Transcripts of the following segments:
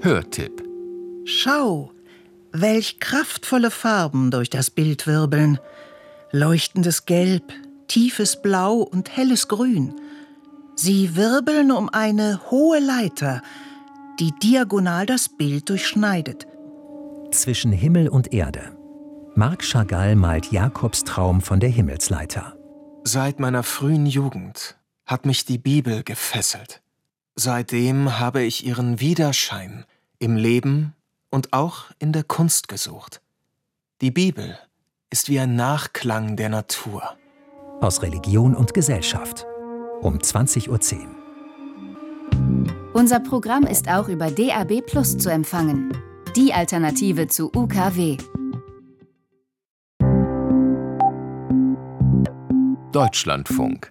Hörtipp. Schau, welch kraftvolle Farben durch das Bild wirbeln. Leuchtendes Gelb, tiefes Blau und helles Grün. Sie wirbeln um eine hohe Leiter, die diagonal das Bild durchschneidet. Zwischen Himmel und Erde. Marc Chagall malt Jakobs Traum von der Himmelsleiter. Seit meiner frühen Jugend hat mich die Bibel gefesselt. Seitdem habe ich ihren Widerschein im Leben und auch in der Kunst gesucht. Die Bibel ist wie ein Nachklang der Natur. Aus Religion und Gesellschaft. Um 20:10 Uhr. Unser Programm ist auch über DAB+ zu empfangen. Die Alternative zu UKW. Deutschlandfunk.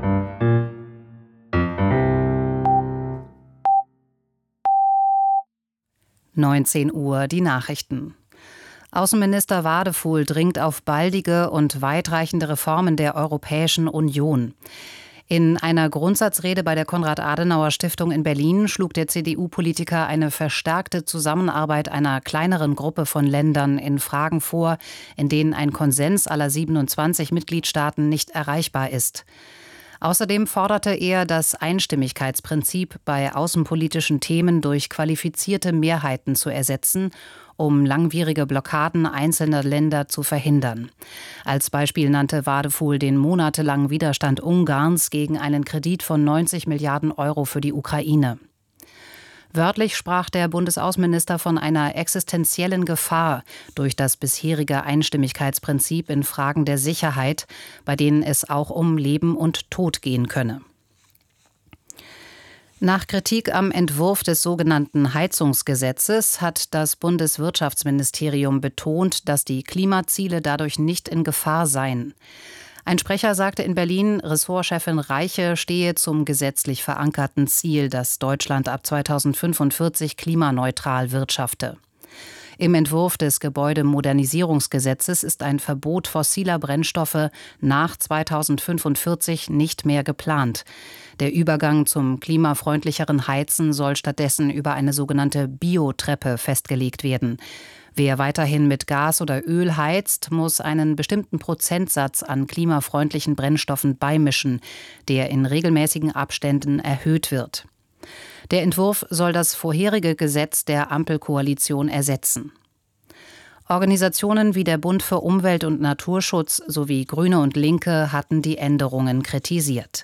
(19 Uhr) die Nachrichten. Außenminister Wadefuhl dringt auf baldige und weitreichende Reformen der Europäischen Union. In einer Grundsatzrede bei der Konrad-Adenauer-Stiftung in Berlin schlug der CDU-Politiker eine verstärkte Zusammenarbeit einer kleineren Gruppe von Ländern in Fragen vor, in denen ein Konsens aller 27 Mitgliedstaaten nicht erreichbar ist. Außerdem forderte er, das Einstimmigkeitsprinzip bei außenpolitischen Themen durch qualifizierte Mehrheiten zu ersetzen, um langwierige Blockaden einzelner Länder zu verhindern. Als Beispiel nannte Wadefuhl den monatelangen Widerstand Ungarns gegen einen Kredit von 90 Milliarden Euro für die Ukraine. Wörtlich sprach der Bundesaußenminister von einer existenziellen Gefahr durch das bisherige Einstimmigkeitsprinzip in Fragen der Sicherheit, bei denen es auch um Leben und Tod gehen könne. Nach Kritik am Entwurf des sogenannten Heizungsgesetzes hat das Bundeswirtschaftsministerium betont, dass die Klimaziele dadurch nicht in Gefahr seien. Ein Sprecher sagte in Berlin, Ressortchefin Reiche stehe zum gesetzlich verankerten Ziel, dass Deutschland ab 2045 klimaneutral wirtschafte. Im Entwurf des Gebäudemodernisierungsgesetzes ist ein Verbot fossiler Brennstoffe nach 2045 nicht mehr geplant. Der Übergang zum klimafreundlicheren Heizen soll stattdessen über eine sogenannte Biotreppe festgelegt werden. Wer weiterhin mit Gas oder Öl heizt, muss einen bestimmten Prozentsatz an klimafreundlichen Brennstoffen beimischen, der in regelmäßigen Abständen erhöht wird. Der Entwurf soll das vorherige Gesetz der Ampelkoalition ersetzen. Organisationen wie der Bund für Umwelt und Naturschutz sowie Grüne und Linke hatten die Änderungen kritisiert.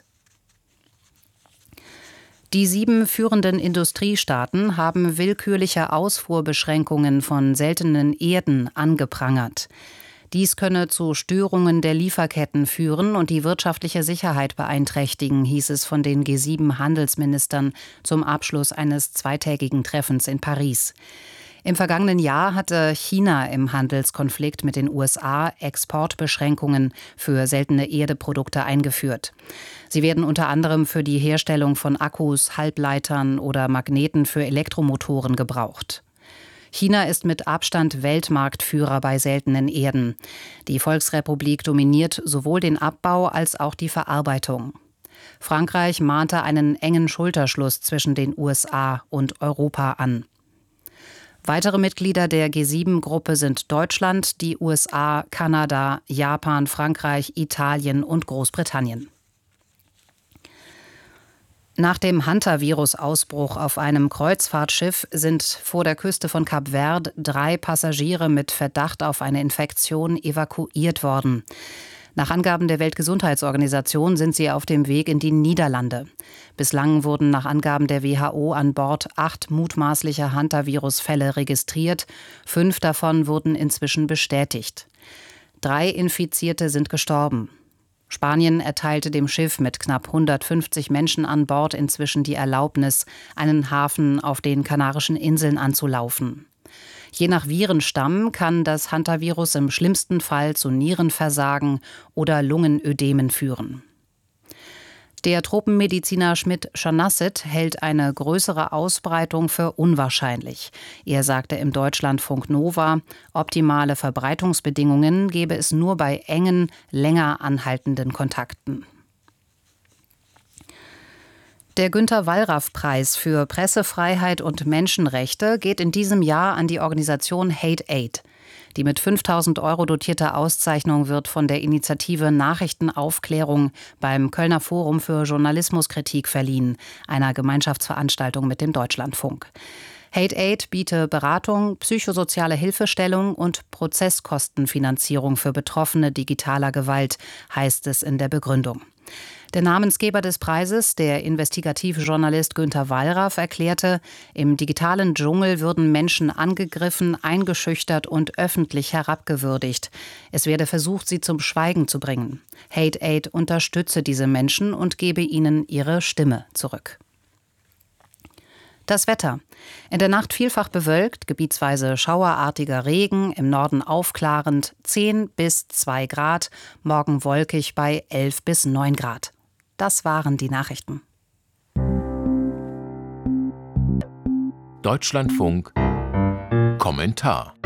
Die 7 führenden Industriestaaten haben willkürliche Ausfuhrbeschränkungen von seltenen Erden angeprangert. Dies könne zu Störungen der Lieferketten führen und die wirtschaftliche Sicherheit beeinträchtigen, hieß es von den G7-Handelsministern zum Abschluss eines zweitägigen Treffens in Paris. Im vergangenen Jahr hatte China im Handelskonflikt mit den USA Exportbeschränkungen für seltene Erdeprodukte eingeführt. Sie werden unter anderem für die Herstellung von Akkus, Halbleitern oder Magneten für Elektromotoren gebraucht. China ist mit Abstand Weltmarktführer bei seltenen Erden. Die Volksrepublik dominiert sowohl den Abbau als auch die Verarbeitung. Frankreich mahnte einen engen Schulterschluss zwischen den USA und Europa an. Weitere Mitglieder der G7-Gruppe sind Deutschland, die USA, Kanada, Japan, Frankreich, Italien und Großbritannien. Nach dem Hantavirus-Ausbruch auf einem Kreuzfahrtschiff sind vor der Küste von Kap Verde 3 Passagiere mit Verdacht auf eine Infektion evakuiert worden. Nach Angaben der Weltgesundheitsorganisation sind sie auf dem Weg in die Niederlande. Bislang wurden nach Angaben der WHO an Bord 8 mutmaßliche Hantavirus-Fälle registriert. 5 davon wurden inzwischen bestätigt. 3 Infizierte sind gestorben. Spanien erteilte dem Schiff mit knapp 150 Menschen an Bord inzwischen die Erlaubnis, einen Hafen auf den Kanarischen Inseln anzulaufen. Je nach Virenstamm kann das Hantavirus im schlimmsten Fall zu Nierenversagen oder Lungenödemen führen. Der Tropenmediziner Schmidt-Schanasset hält eine größere Ausbreitung für unwahrscheinlich. Er sagte im Deutschlandfunk Nova, optimale Verbreitungsbedingungen gebe es nur bei engen, länger anhaltenden Kontakten. Der Günter-Wallraff-Preis für Pressefreiheit und Menschenrechte geht in diesem Jahr an die Organisation Hate Aid. Die mit 5.000 € dotierte Auszeichnung wird von der Initiative Nachrichtenaufklärung beim Kölner Forum für Journalismuskritik verliehen, einer Gemeinschaftsveranstaltung mit dem Deutschlandfunk. Hate Aid biete Beratung, psychosoziale Hilfestellung und Prozesskostenfinanzierung für Betroffene digitaler Gewalt, heißt es in der Begründung. Der Namensgeber des Preises, der investigative Journalist Günter Wallraff, erklärte, im digitalen Dschungel würden Menschen angegriffen, eingeschüchtert und öffentlich herabgewürdigt. Es werde versucht, sie zum Schweigen zu bringen. Hate Aid unterstütze diese Menschen und gebe ihnen ihre Stimme zurück. Das Wetter. In der Nacht vielfach bewölkt, gebietsweise schauerartiger Regen, im Norden aufklarend 10 bis 2 Grad, morgen wolkig bei 11 bis 9 Grad. Das waren die Nachrichten. Deutschlandfunk Kommentar.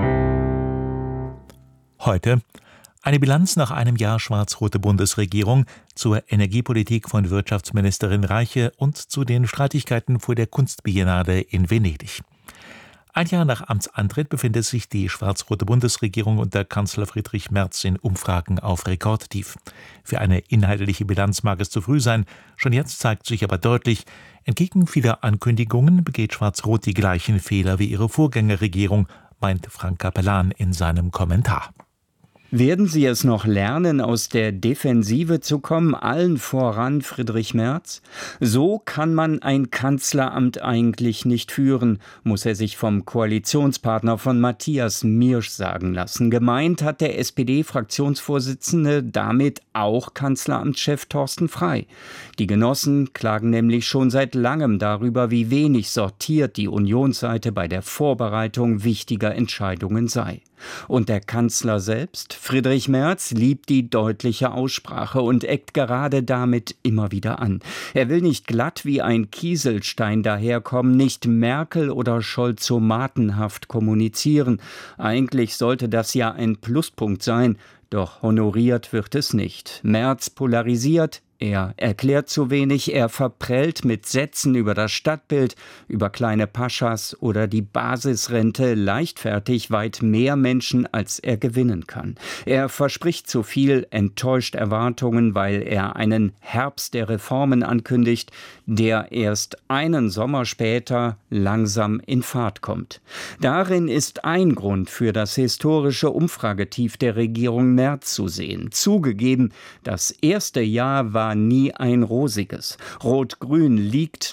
Heute eine Bilanz nach einem Jahr schwarz-rote Bundesregierung zur Energiepolitik von Wirtschaftsministerin Reiche und zu den Streitigkeiten vor der Kunstbiennale in Venedig. Ein Jahr nach Amtsantritt befindet sich die schwarz-rote Bundesregierung unter Kanzler Friedrich Merz in Umfragen auf Rekordtief. Für eine inhaltliche Bilanz mag es zu früh sein, schon jetzt zeigt sich aber deutlich, entgegen vieler Ankündigungen begeht Schwarz-Rot die gleichen Fehler wie ihre Vorgängerregierung, meint Frank Capellan in seinem Kommentar. Werden Sie es noch lernen, aus der Defensive zu kommen, allen voran Friedrich Merz? So kann man ein Kanzleramt eigentlich nicht führen, muss er sich vom Koalitionspartner von Matthias Miersch sagen lassen. Gemeint hat der SPD-Fraktionsvorsitzende damit auch Kanzleramtschef Thorsten Frey. Die Genossen klagen nämlich schon seit langem darüber, wie wenig sortiert die Unionsseite bei der Vorbereitung wichtiger Entscheidungen sei. Und der Kanzler selbst, Friedrich Merz, liebt die deutliche Aussprache und eckt gerade damit immer wieder an. Er will nicht glatt wie ein Kieselstein daherkommen, nicht Merkel- oder Scholzomatenhaft kommunizieren. Eigentlich sollte das ja ein Pluspunkt sein, doch honoriert wird es nicht. Merz polarisiert. Er erklärt zu wenig, er verprellt mit Sätzen über das Stadtbild, über kleine Paschas oder die Basisrente leichtfertig weit mehr Menschen, als er gewinnen kann. Er verspricht zu viel, enttäuscht Erwartungen, weil er einen Herbst der Reformen ankündigt, der erst einen Sommer später langsam in Fahrt kommt. Darin ist ein Grund für das historische Umfragetief der Regierung Merz zu sehen. Zugegeben, das erste Jahr war nie ein rosiges. Rot-Grün liegt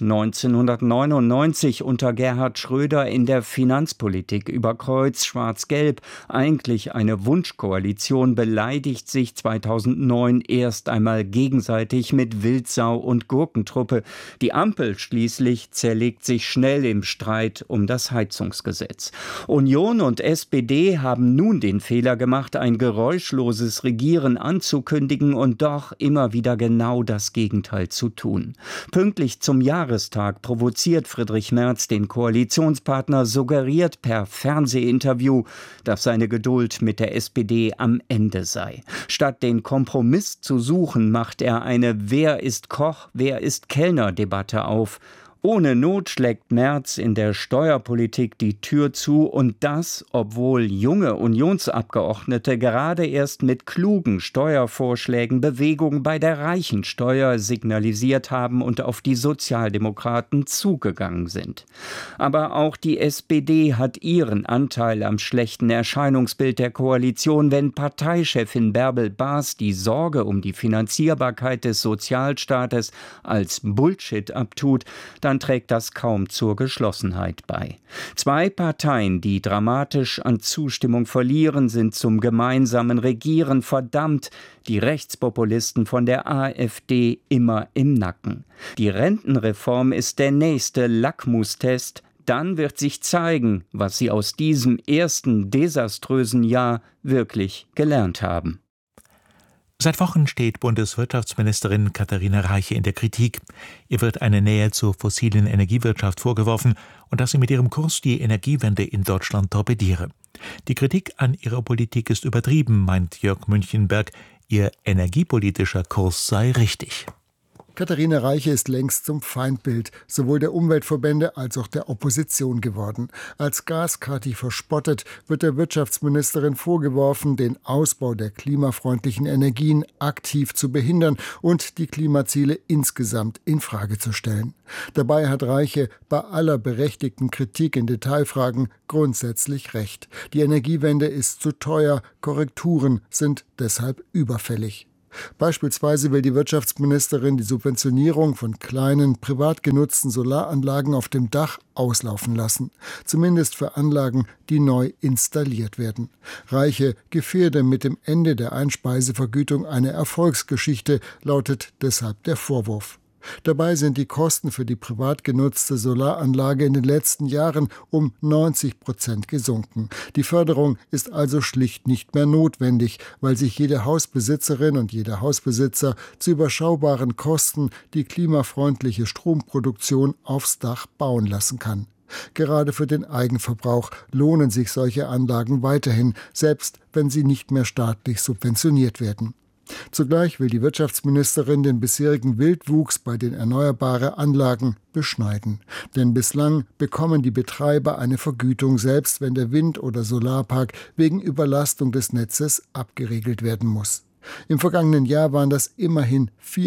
1999 unter Gerhard Schröder in der Finanzpolitik über Kreuz, Schwarz-Gelb. Eigentlich eine Wunschkoalition, beleidigt sich 2009 erst einmal gegenseitig mit Wildsau und Gurkentruppe. Die Ampel schließlich zerlegt sich schnell im Streit um das Heizungsgesetz. Union und SPD haben nun den Fehler gemacht, ein geräuschloses Regieren anzukündigen und doch immer wieder genau das Gegenteil zu tun. Pünktlich zum Jahrestag provoziert Friedrich Merz den Koalitionspartner, suggeriert per Fernsehinterview, dass seine Geduld mit der SPD am Ende sei. Statt den Kompromiss zu suchen, macht er eine Wer ist Koch, wer ist Kellner-Debatte auf. Ohne Not schlägt Merz in der Steuerpolitik die Tür zu und das, obwohl junge Unionsabgeordnete gerade erst mit klugen Steuervorschlägen Bewegung bei der Reichensteuer signalisiert haben und auf die Sozialdemokraten zugegangen sind. Aber auch die SPD hat ihren Anteil am schlechten Erscheinungsbild der Koalition, wenn Parteichefin Bärbel Baas die Sorge um die Finanzierbarkeit des Sozialstaates als Bullshit abtut, dann trägt das kaum zur Geschlossenheit bei. Zwei Parteien, die dramatisch an Zustimmung verlieren, sind zum gemeinsamen Regieren verdammt, die Rechtspopulisten von der AfD immer im Nacken. Die Rentenreform ist der nächste Lackmustest. Dann wird sich zeigen, was sie aus diesem ersten desaströsen Jahr wirklich gelernt haben. Seit Wochen steht Bundeswirtschaftsministerin Katharina Reiche in der Kritik. Ihr wird eine Nähe zur fossilen Energiewirtschaft vorgeworfen und dass sie mit ihrem Kurs die Energiewende in Deutschland torpediere. Die Kritik an ihrer Politik ist übertrieben, meint Jörg Münchenberg. Ihr energiepolitischer Kurs sei richtig. Katharina Reiche ist längst zum Feindbild sowohl der Umweltverbände als auch der Opposition geworden. Als Gaskati verspottet, wird der Wirtschaftsministerin vorgeworfen, den Ausbau der klimafreundlichen Energien aktiv zu behindern und die Klimaziele insgesamt in Frage zu stellen. Dabei hat Reiche bei aller berechtigten Kritik in Detailfragen grundsätzlich recht. Die Energiewende ist zu teuer, Korrekturen sind deshalb überfällig. Beispielsweise will die Wirtschaftsministerin die Subventionierung von kleinen, privat genutzten Solaranlagen auf dem Dach auslaufen lassen. Zumindest für Anlagen, die neu installiert werden. Reiche gefährde mit dem Ende der Einspeisevergütung eine Erfolgsgeschichte, lautet deshalb der Vorwurf. Dabei sind die Kosten für die privat genutzte Solaranlage in den letzten Jahren um 90% gesunken. Die Förderung ist also schlicht nicht mehr notwendig, weil sich jede Hausbesitzerin und jeder Hausbesitzer zu überschaubaren Kosten die klimafreundliche Stromproduktion aufs Dach bauen lassen kann. Gerade für den Eigenverbrauch lohnen sich solche Anlagen weiterhin, selbst wenn sie nicht mehr staatlich subventioniert werden. Zugleich will die Wirtschaftsministerin den bisherigen Wildwuchs bei den erneuerbaren Anlagen beschneiden. Denn bislang bekommen die Betreiber eine Vergütung, selbst wenn der Wind- oder Solarpark wegen Überlastung des Netzes abgeregelt werden muss. Im vergangenen Jahr waren das immerhin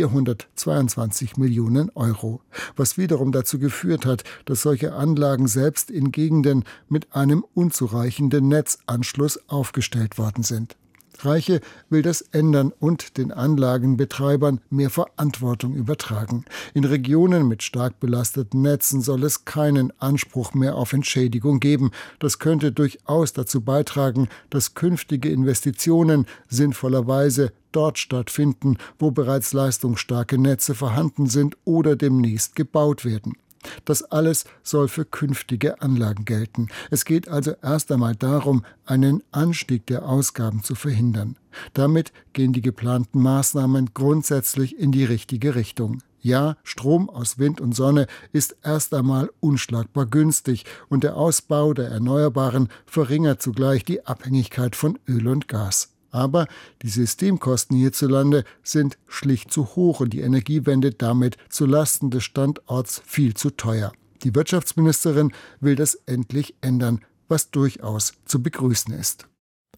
422 Millionen Euro, was wiederum dazu geführt hat, dass solche Anlagen selbst in Gegenden mit einem unzureichenden Netzanschluss aufgestellt worden sind. Reiche will das ändern und den Anlagenbetreibern mehr Verantwortung übertragen. In Regionen mit stark belasteten Netzen soll es keinen Anspruch mehr auf Entschädigung geben. Das könnte durchaus dazu beitragen, dass künftige Investitionen sinnvollerweise dort stattfinden, wo bereits leistungsstarke Netze vorhanden sind oder demnächst gebaut werden. Das alles soll für künftige Anlagen gelten. Es geht also erst einmal darum, einen Anstieg der Ausgaben zu verhindern. Damit gehen die geplanten Maßnahmen grundsätzlich in die richtige Richtung. Ja, Strom aus Wind und Sonne ist erst einmal unschlagbar günstig und der Ausbau der Erneuerbaren verringert zugleich die Abhängigkeit von Öl und Gas. Aber die Systemkosten hierzulande sind schlicht zu hoch und die Energiewende damit zu Lasten des Standorts viel zu teuer. Die Wirtschaftsministerin will das endlich ändern, was durchaus zu begrüßen ist.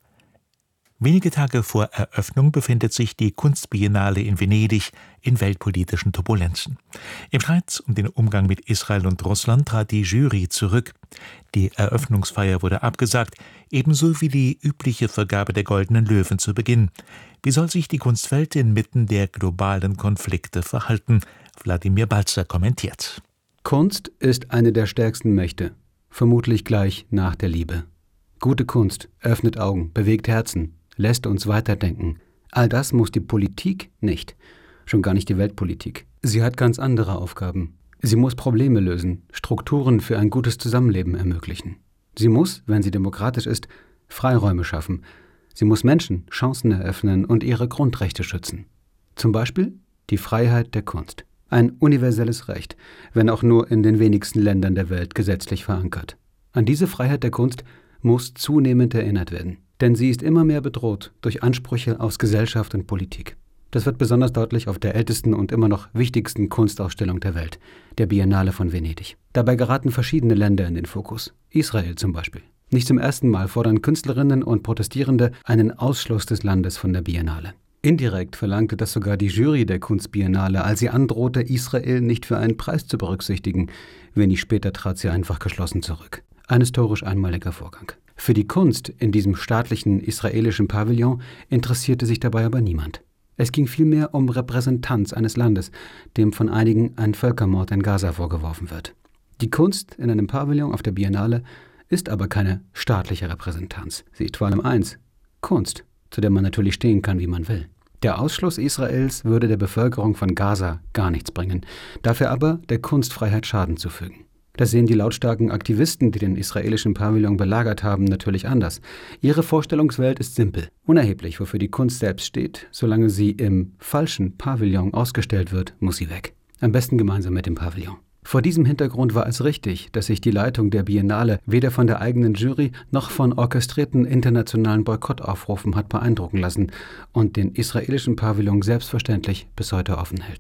Wenige Tage vor Eröffnung befindet sich die Kunstbiennale in Venedig in weltpolitischen Turbulenzen. Im Streit um den Umgang mit Israel und Russland trat die Jury zurück. Die Eröffnungsfeier wurde abgesagt, ebenso wie die übliche Vergabe der Goldenen Löwen zu Beginn. Wie soll sich die Kunstwelt inmitten der globalen Konflikte verhalten? Wladimir Balzer kommentiert. Kunst ist eine der stärksten Mächte, vermutlich gleich nach der Liebe. Gute Kunst öffnet Augen, bewegt Herzen, lässt uns weiterdenken. All das muss die Politik nicht, schon gar nicht die Weltpolitik. Sie hat ganz andere Aufgaben. Sie muss Probleme lösen, Strukturen für ein gutes Zusammenleben ermöglichen. Sie muss, wenn sie demokratisch ist, Freiräume schaffen. Sie muss Menschen Chancen eröffnen und ihre Grundrechte schützen. Zum Beispiel die Freiheit der Kunst. Ein universelles Recht, wenn auch nur in den wenigsten Ländern der Welt gesetzlich verankert. An diese Freiheit der Kunst muss zunehmend erinnert werden. Denn sie ist immer mehr bedroht durch Ansprüche aus Gesellschaft und Politik. Das wird besonders deutlich auf der ältesten und immer noch wichtigsten Kunstausstellung der Welt, der Biennale von Venedig. Dabei geraten verschiedene Länder in den Fokus. Israel zum Beispiel. Nicht zum ersten Mal fordern Künstlerinnen und Protestierende einen Ausschluss des Landes von der Biennale. Indirekt verlangte das sogar die Jury der Kunstbiennale, als sie androhte, Israel nicht für einen Preis zu berücksichtigen. Wenig später trat sie einfach geschlossen zurück. Ein historisch einmaliger Vorgang. Für die Kunst in diesem staatlichen israelischen Pavillon interessierte sich dabei aber niemand. Es ging vielmehr um Repräsentanz eines Landes, dem von einigen ein Völkermord in Gaza vorgeworfen wird. Die Kunst in einem Pavillon auf der Biennale ist aber keine staatliche Repräsentanz. Sie ist vor allem eins: Kunst, zu der man natürlich stehen kann, wie man will. Der Ausschluss Israels würde der Bevölkerung von Gaza gar nichts bringen, dafür aber der Kunstfreiheit Schaden zufügen. Das sehen die lautstarken Aktivisten, die den israelischen Pavillon belagert haben, natürlich anders. Ihre Vorstellungswelt ist simpel. Unerheblich, wofür die Kunst selbst steht, solange sie im falschen Pavillon ausgestellt wird, muss sie weg. Am besten gemeinsam mit dem Pavillon. Vor diesem Hintergrund war es richtig, dass sich die Leitung der Biennale weder von der eigenen Jury noch von orchestrierten internationalen Boykottaufrufen hat beeindrucken lassen und den israelischen Pavillon selbstverständlich bis heute offen hält.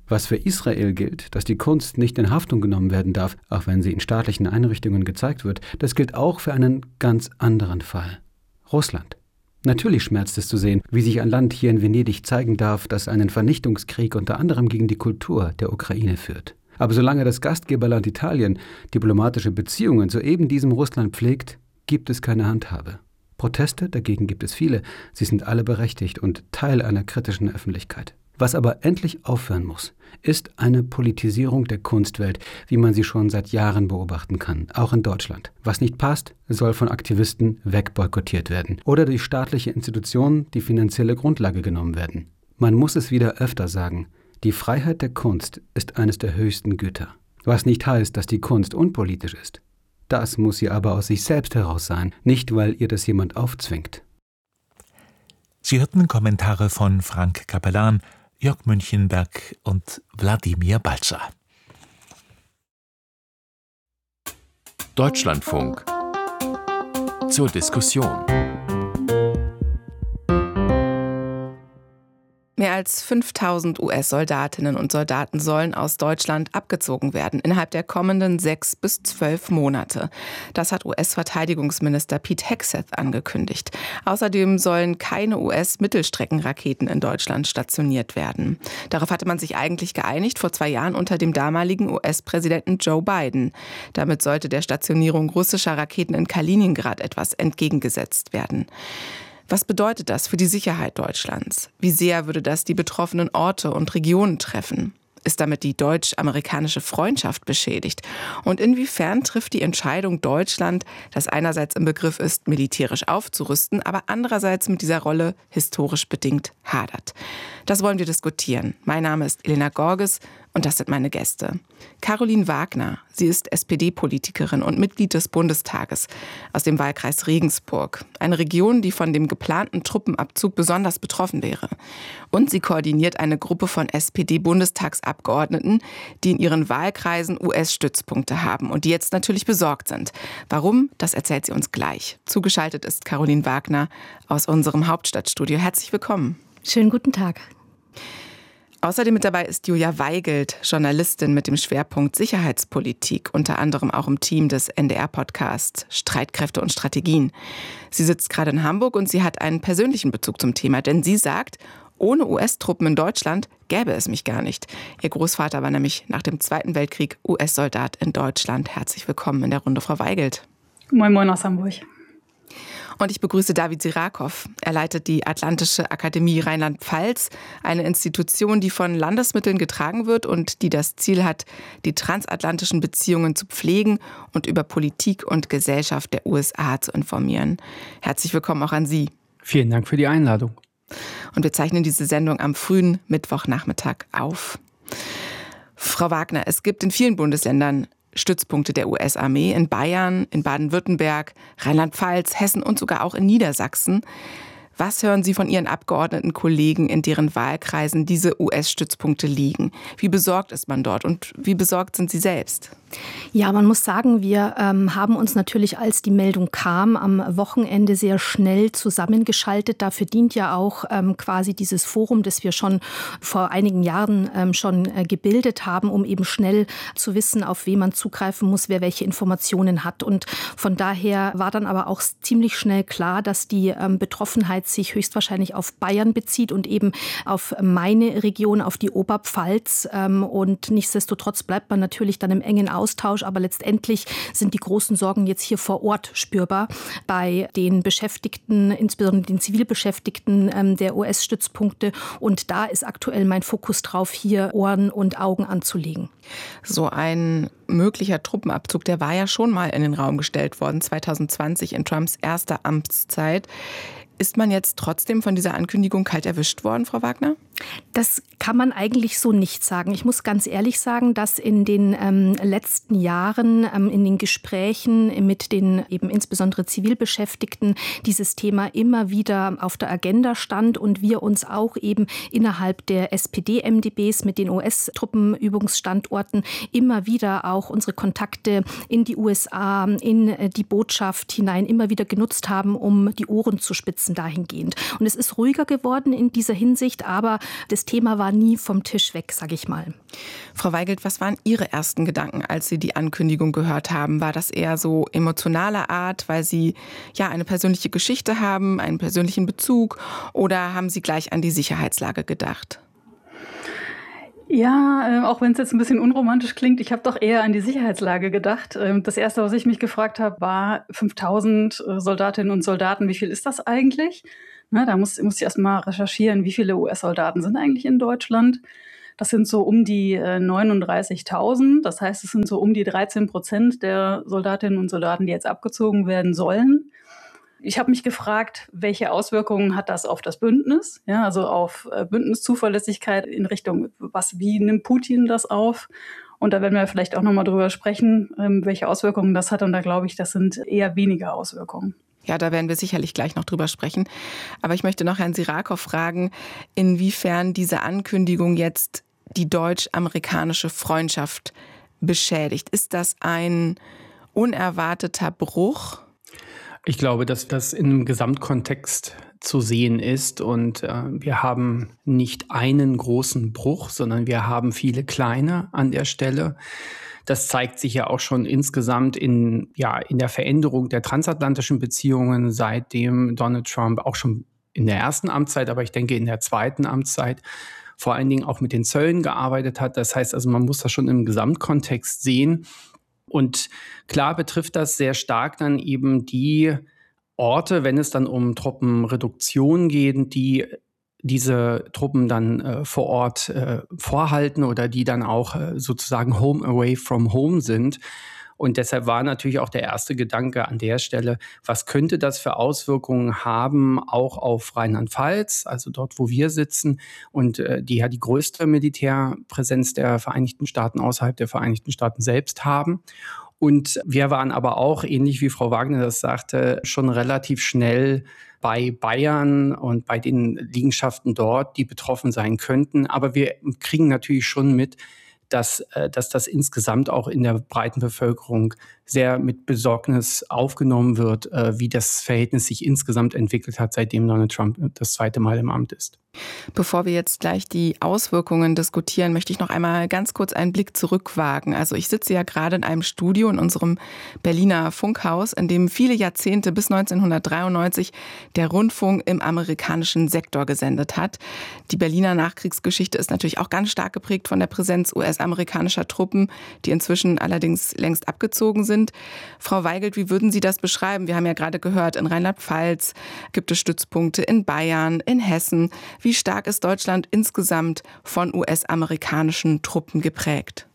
Was für Israel gilt, dass die Kunst nicht in Haftung genommen werden darf, auch wenn sie in staatlichen Einrichtungen gezeigt wird, das gilt auch für einen ganz anderen Fall. Russland. Natürlich schmerzt es zu sehen, wie sich ein Land hier in Venedig zeigen darf, das einen Vernichtungskrieg unter anderem gegen die Kultur der Ukraine führt. Aber solange das Gastgeberland Italien diplomatische Beziehungen zu eben diesem Russland pflegt, gibt es keine Handhabe. Proteste dagegen gibt es viele, sie sind alle berechtigt und Teil einer kritischen Öffentlichkeit. Was aber endlich aufhören muss, ist eine Politisierung der Kunstwelt, wie man sie schon seit Jahren beobachten kann, auch in Deutschland. Was nicht passt, soll von Aktivisten wegboykottiert werden oder durch staatliche Institutionen die finanzielle Grundlage genommen werden. Man muss es wieder öfter sagen, die Freiheit der Kunst ist eines der höchsten Güter. Was nicht heißt, dass die Kunst unpolitisch ist. Das muss sie aber aus sich selbst heraus sein, nicht weil ihr das jemand aufzwingt. Sie hörten Kommentare von Frank Capellan, Jörg Münchenberg und Wladimir Balzer. Deutschlandfunk zur Diskussion. Mehr als 5000 US-Soldatinnen und Soldaten sollen aus Deutschland abgezogen werden innerhalb der kommenden 6 bis 12 Monate. Das hat US-Verteidigungsminister Pete Hegseth angekündigt. Außerdem sollen keine US-Mittelstreckenraketen in Deutschland stationiert werden. Darauf hatte man sich eigentlich geeinigt vor 2 Jahren unter dem damaligen US-Präsidenten Joe Biden. Damit sollte der Stationierung russischer Raketen in Kaliningrad etwas entgegengesetzt werden. Was bedeutet das für die Sicherheit Deutschlands? Wie sehr würde das die betroffenen Orte und Regionen treffen? Ist damit die deutsch-amerikanische Freundschaft beschädigt? Und inwiefern trifft die Entscheidung Deutschland, das einerseits im Begriff ist, militärisch aufzurüsten, aber andererseits mit dieser Rolle historisch bedingt hadert? Das wollen wir diskutieren. Mein Name ist Elena Gorges und das sind meine Gäste. Caroline Wagner, sie ist SPD-Politikerin und Mitglied des Bundestages aus dem Wahlkreis Regensburg, eine Region, die von dem geplanten Truppenabzug besonders betroffen wäre. Und sie koordiniert eine Gruppe von SPD-Bundestagsabgeordneten, die in ihren Wahlkreisen US-Stützpunkte haben und die jetzt natürlich besorgt sind. Warum? Das erzählt sie uns gleich. Zugeschaltet ist Caroline Wagner aus unserem Hauptstadtstudio. Herzlich willkommen. Schönen guten Tag. Außerdem mit dabei ist Julia Weigelt, Journalistin mit dem Schwerpunkt Sicherheitspolitik, unter anderem auch im Team des NDR-Podcasts Streitkräfte und Strategien. Sie sitzt gerade in Hamburg und sie hat einen persönlichen Bezug zum Thema, denn sie sagt, ohne US-Truppen in Deutschland gäbe es mich gar nicht. Ihr Großvater war nämlich nach dem Zweiten Weltkrieg US-Soldat in Deutschland. Herzlich willkommen in der Runde, Frau Weigelt. Moin Moin aus Hamburg. Und ich begrüße David Sirakow. Er leitet die Atlantische Akademie Rheinland-Pfalz, eine Institution, die von Landesmitteln getragen wird und die das Ziel hat, die transatlantischen Beziehungen zu pflegen und über Politik und Gesellschaft der USA zu informieren. Herzlich willkommen auch an Sie. Vielen Dank für die Einladung. Und wir zeichnen diese Sendung am frühen Mittwochnachmittag auf. Frau Wagner, es gibt in vielen Bundesländern Stützpunkte der US-Armee, in Bayern, in Baden-Württemberg, Rheinland-Pfalz, Hessen und sogar auch in Niedersachsen. Was hören Sie von Ihren Abgeordnetenkollegen, in deren Wahlkreisen diese US-Stützpunkte liegen? Wie besorgt ist man dort und wie besorgt sind Sie selbst? Ja, man muss sagen, wir haben uns natürlich, als die Meldung kam, am Wochenende sehr schnell zusammengeschaltet. Dafür dient ja auch quasi dieses Forum, das wir schon vor einigen Jahren schon gebildet haben, um eben schnell zu wissen, auf wen man zugreifen muss, wer welche Informationen hat. Und von daher war dann aber auch ziemlich schnell klar, dass die Betroffenheit sich höchstwahrscheinlich auf Bayern bezieht und eben auf meine Region, auf die Oberpfalz. Und nichtsdestotrotz bleibt man natürlich dann im engen Austausch, aber letztendlich sind die großen Sorgen jetzt hier vor Ort spürbar bei den Beschäftigten, insbesondere den Zivilbeschäftigten der US-Stützpunkte. Und da ist aktuell mein Fokus drauf, hier Ohren und Augen anzulegen. So ein möglicher Truppenabzug, der war ja schon mal in den Raum gestellt worden, 2020 in Trumps erster Amtszeit. Ist man jetzt trotzdem von dieser Ankündigung kalt erwischt worden, Frau Wagner? Das kann man eigentlich so nicht sagen. Ich muss ganz ehrlich sagen, dass in den letzten Jahren in den Gesprächen mit den eben insbesondere Zivilbeschäftigten dieses Thema immer wieder auf der Agenda stand und wir uns auch eben innerhalb der SPD-MdBs mit den US-Truppenübungsstandorten immer wieder auch unsere Kontakte in die USA, in die Botschaft hinein immer wieder genutzt haben, um die Ohren zu spitzen. setzen dahingehend. Und es ist ruhiger geworden in dieser Hinsicht, aber das Thema war nie vom Tisch weg, sage ich mal. Frau Weigelt, was waren Ihre ersten Gedanken, als Sie die Ankündigung gehört haben? War das eher so emotionaler Art, weil Sie ja eine persönliche Geschichte haben, einen persönlichen Bezug, oder haben Sie gleich an die Sicherheitslage gedacht? Ja, auch wenn es jetzt ein bisschen unromantisch klingt, ich habe doch eher an die Sicherheitslage gedacht. Das Erste, was ich mich gefragt habe, war 5.000 Soldatinnen und Soldaten, wie viel ist das eigentlich? Na, da muss ich erst mal recherchieren, wie viele US-Soldaten sind eigentlich in Deutschland. Das sind so um die 39.000. Das heißt, es sind so um die 13% der Soldatinnen und Soldaten, die jetzt abgezogen werden sollen. Ich habe mich gefragt, welche Auswirkungen hat das auf das Bündnis? Ja, also auf Bündniszuverlässigkeit in Richtung, wie nimmt Putin das auf? Und da werden wir vielleicht auch nochmal drüber sprechen, welche Auswirkungen das hat. Und da glaube ich, das sind eher weniger Auswirkungen. Ja, da werden wir sicherlich gleich noch drüber sprechen. Aber ich möchte noch Herrn Sirakow fragen, inwiefern diese Ankündigung jetzt die deutsch-amerikanische Freundschaft beschädigt. Ist das ein unerwarteter Bruch? Ich glaube, dass das in einem Gesamtkontext zu sehen ist. Und wir haben nicht einen großen Bruch, sondern wir haben viele kleine an der Stelle. Das zeigt sich ja auch schon insgesamt in der Veränderung der transatlantischen Beziehungen, seitdem Donald Trump auch schon in der ersten Amtszeit, aber ich denke in der zweiten Amtszeit vor allen Dingen auch mit den Zöllen gearbeitet hat. Das heißt also, man muss das schon im Gesamtkontext sehen. Und klar betrifft das sehr stark dann eben die Orte, wenn es dann um Truppenreduktion geht, die diese Truppen dann vor Ort vorhalten oder die dann auch sozusagen home away from home sind. Und deshalb war natürlich auch der erste Gedanke an der Stelle, was könnte das für Auswirkungen haben, auch auf Rheinland-Pfalz, also dort, wo wir sitzen, und die ja die größte Militärpräsenz der Vereinigten Staaten außerhalb der Vereinigten Staaten selbst haben. Und wir waren aber auch, ähnlich wie Frau Wagner das sagte, schon relativ schnell bei Bayern und bei den Liegenschaften dort, die betroffen sein könnten. Aber wir kriegen natürlich schon mit, dass das insgesamt auch in der breiten Bevölkerung sehr mit Besorgnis aufgenommen wird, wie das Verhältnis sich insgesamt entwickelt hat, seitdem Donald Trump das zweite Mal im Amt ist. Bevor wir jetzt gleich die Auswirkungen diskutieren, möchte ich noch einmal ganz kurz einen Blick zurückwagen. Also ich sitze ja gerade in einem Studio in unserem Berliner Funkhaus, in dem viele Jahrzehnte bis 1993 der Rundfunk im amerikanischen Sektor gesendet hat. Die Berliner Nachkriegsgeschichte ist natürlich auch ganz stark geprägt von der Präsenz US-amerikanischer Truppen, die inzwischen allerdings längst abgezogen sind. Frau Weigelt, wie würden Sie das beschreiben? Wir haben ja gerade gehört, in Rheinland-Pfalz gibt es Stützpunkte, in Bayern, in Hessen. Wie stark ist Deutschland insgesamt von US-amerikanischen Truppen geprägt?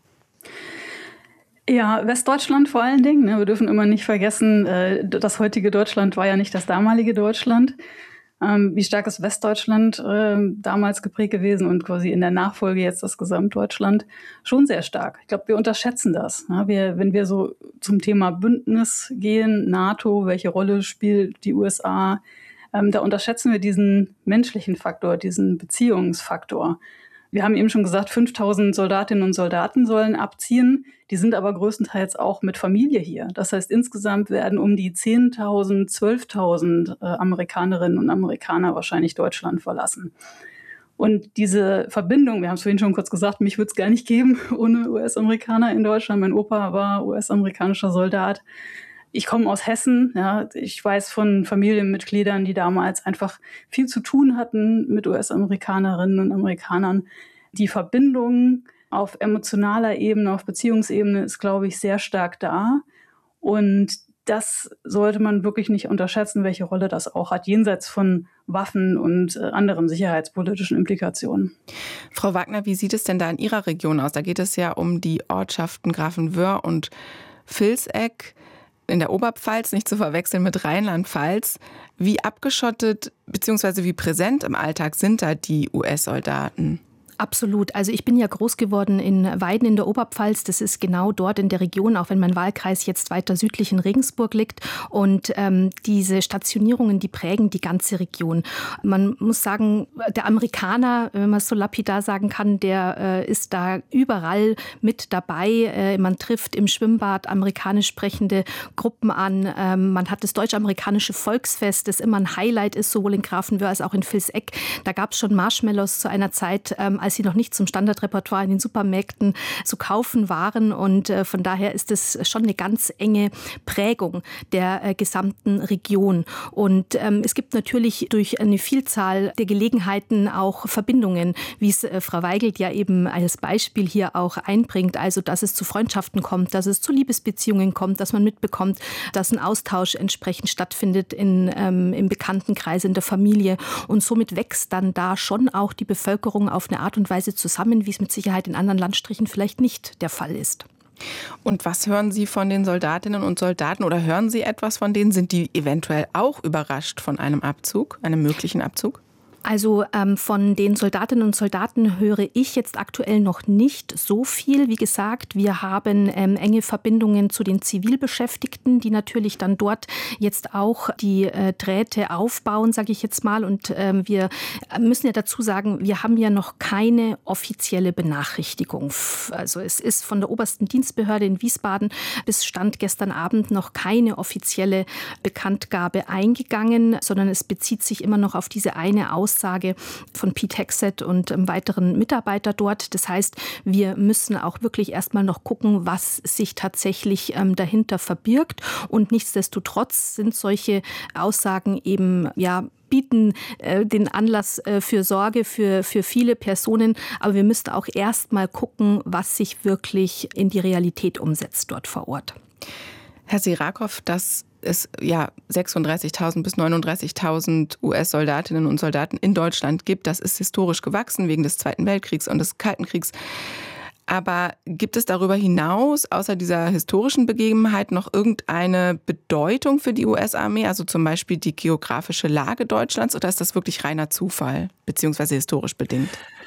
Ja, Westdeutschland vor allen Dingen. Wir dürfen immer nicht vergessen, das heutige Deutschland war ja nicht das damalige Deutschland. Wie stark ist Westdeutschland damals geprägt gewesen und quasi in der Nachfolge jetzt das Gesamtdeutschland? Schon sehr stark. Ich glaube, wir unterschätzen das. Wenn wir so zum Thema Bündnis gehen, NATO, welche Rolle spielt die USA, da unterschätzen wir diesen menschlichen Faktor, diesen Beziehungsfaktor. Wir haben eben schon gesagt, 5.000 Soldatinnen und Soldaten sollen abziehen. Die sind aber größtenteils auch mit Familie hier. Das heißt, insgesamt werden um die 10.000, 12.000 Amerikanerinnen und Amerikaner wahrscheinlich Deutschland verlassen. Und diese Verbindung, wir haben es vorhin schon kurz gesagt, mich würde es gar nicht geben ohne US-Amerikaner in Deutschland. Mein Opa war US-amerikanischer Soldat. Ich komme aus Hessen, ja, ich weiß von Familienmitgliedern, die damals einfach viel zu tun hatten mit US-Amerikanerinnen und Amerikanern. Die Verbindung auf emotionaler Ebene, auf Beziehungsebene ist, glaube ich, sehr stark da. Und das sollte man wirklich nicht unterschätzen, welche Rolle das auch hat, jenseits von Waffen und anderen sicherheitspolitischen Implikationen. Frau Wagner, wie sieht es denn da in Ihrer Region aus? Da geht es ja um die Ortschaften Grafenwöhr und Vilseck in der Oberpfalz, nicht zu verwechseln mit Rheinland-Pfalz. Wie abgeschottet bzw. wie präsent im Alltag sind da die US-Soldaten? Absolut. Also ich bin ja groß geworden in Weiden in der Oberpfalz. Das ist genau dort in der Region, auch wenn mein Wahlkreis jetzt weiter südlich in Regensburg liegt. Und diese Stationierungen, die prägen die ganze Region. Man muss sagen, der Amerikaner, wenn man es so lapidar sagen kann, der ist da überall mit dabei. Man trifft im Schwimmbad amerikanisch sprechende Gruppen an. Man hat das deutsch-amerikanische Volksfest, das immer ein Highlight ist, sowohl in Grafenwöhr als auch in Vilseck. Da gab es schon Marshmallows zu einer Zeit, als sie noch nicht zum Standardrepertoire in den Supermärkten zu kaufen waren. Und von daher ist es schon eine ganz enge Prägung der gesamten Region. Und es gibt natürlich durch eine Vielzahl der Gelegenheiten auch Verbindungen, wie es Frau Weigelt ja eben als Beispiel hier auch einbringt. Also, dass es zu Freundschaften kommt, dass es zu Liebesbeziehungen kommt, dass man mitbekommt, dass ein Austausch entsprechend stattfindet im Bekanntenkreis, in der Familie. Und somit wächst dann da schon auch die Bevölkerung auf eine Art und Weise zusammen, wie es mit Sicherheit in anderen Landstrichen vielleicht nicht der Fall ist. Und was hören Sie von den Soldatinnen und Soldaten oder hören Sie etwas von denen? Sind die eventuell auch überrascht von einem Abzug, einem möglichen Abzug? Also von den Soldatinnen und Soldaten höre ich jetzt aktuell noch nicht so viel. Wie gesagt, wir haben enge Verbindungen zu den Zivilbeschäftigten, die natürlich dann dort jetzt auch die Drähte aufbauen, sage ich jetzt mal. Und wir müssen ja dazu sagen, wir haben ja noch keine offizielle Benachrichtigung. Also es ist von der obersten Dienstbehörde in Wiesbaden bis Stand gestern Abend noch keine offizielle Bekanntgabe eingegangen, sondern es bezieht sich immer noch auf diese eine Aussage von Pete Hegseth und weiteren Mitarbeiter dort. Das heißt, wir müssen auch wirklich erstmal noch gucken, was sich tatsächlich dahinter verbirgt. Und nichtsdestotrotz sind solche Aussagen eben, ja, bieten den Anlass für Sorge für viele Personen. Aber wir müssen auch erstmal gucken, was sich wirklich in die Realität umsetzt dort vor Ort. Herr Sirakow, dass es 36.000 bis 39.000 US-Soldatinnen und Soldaten in Deutschland gibt, das ist historisch gewachsen wegen des Zweiten Weltkriegs und des Kalten Kriegs. Aber gibt es darüber hinaus, außer dieser historischen Begebenheit, noch irgendeine Bedeutung für die US-Armee, also zum Beispiel die geografische Lage Deutschlands, oder ist das wirklich reiner Zufall, beziehungsweise historisch bedingt?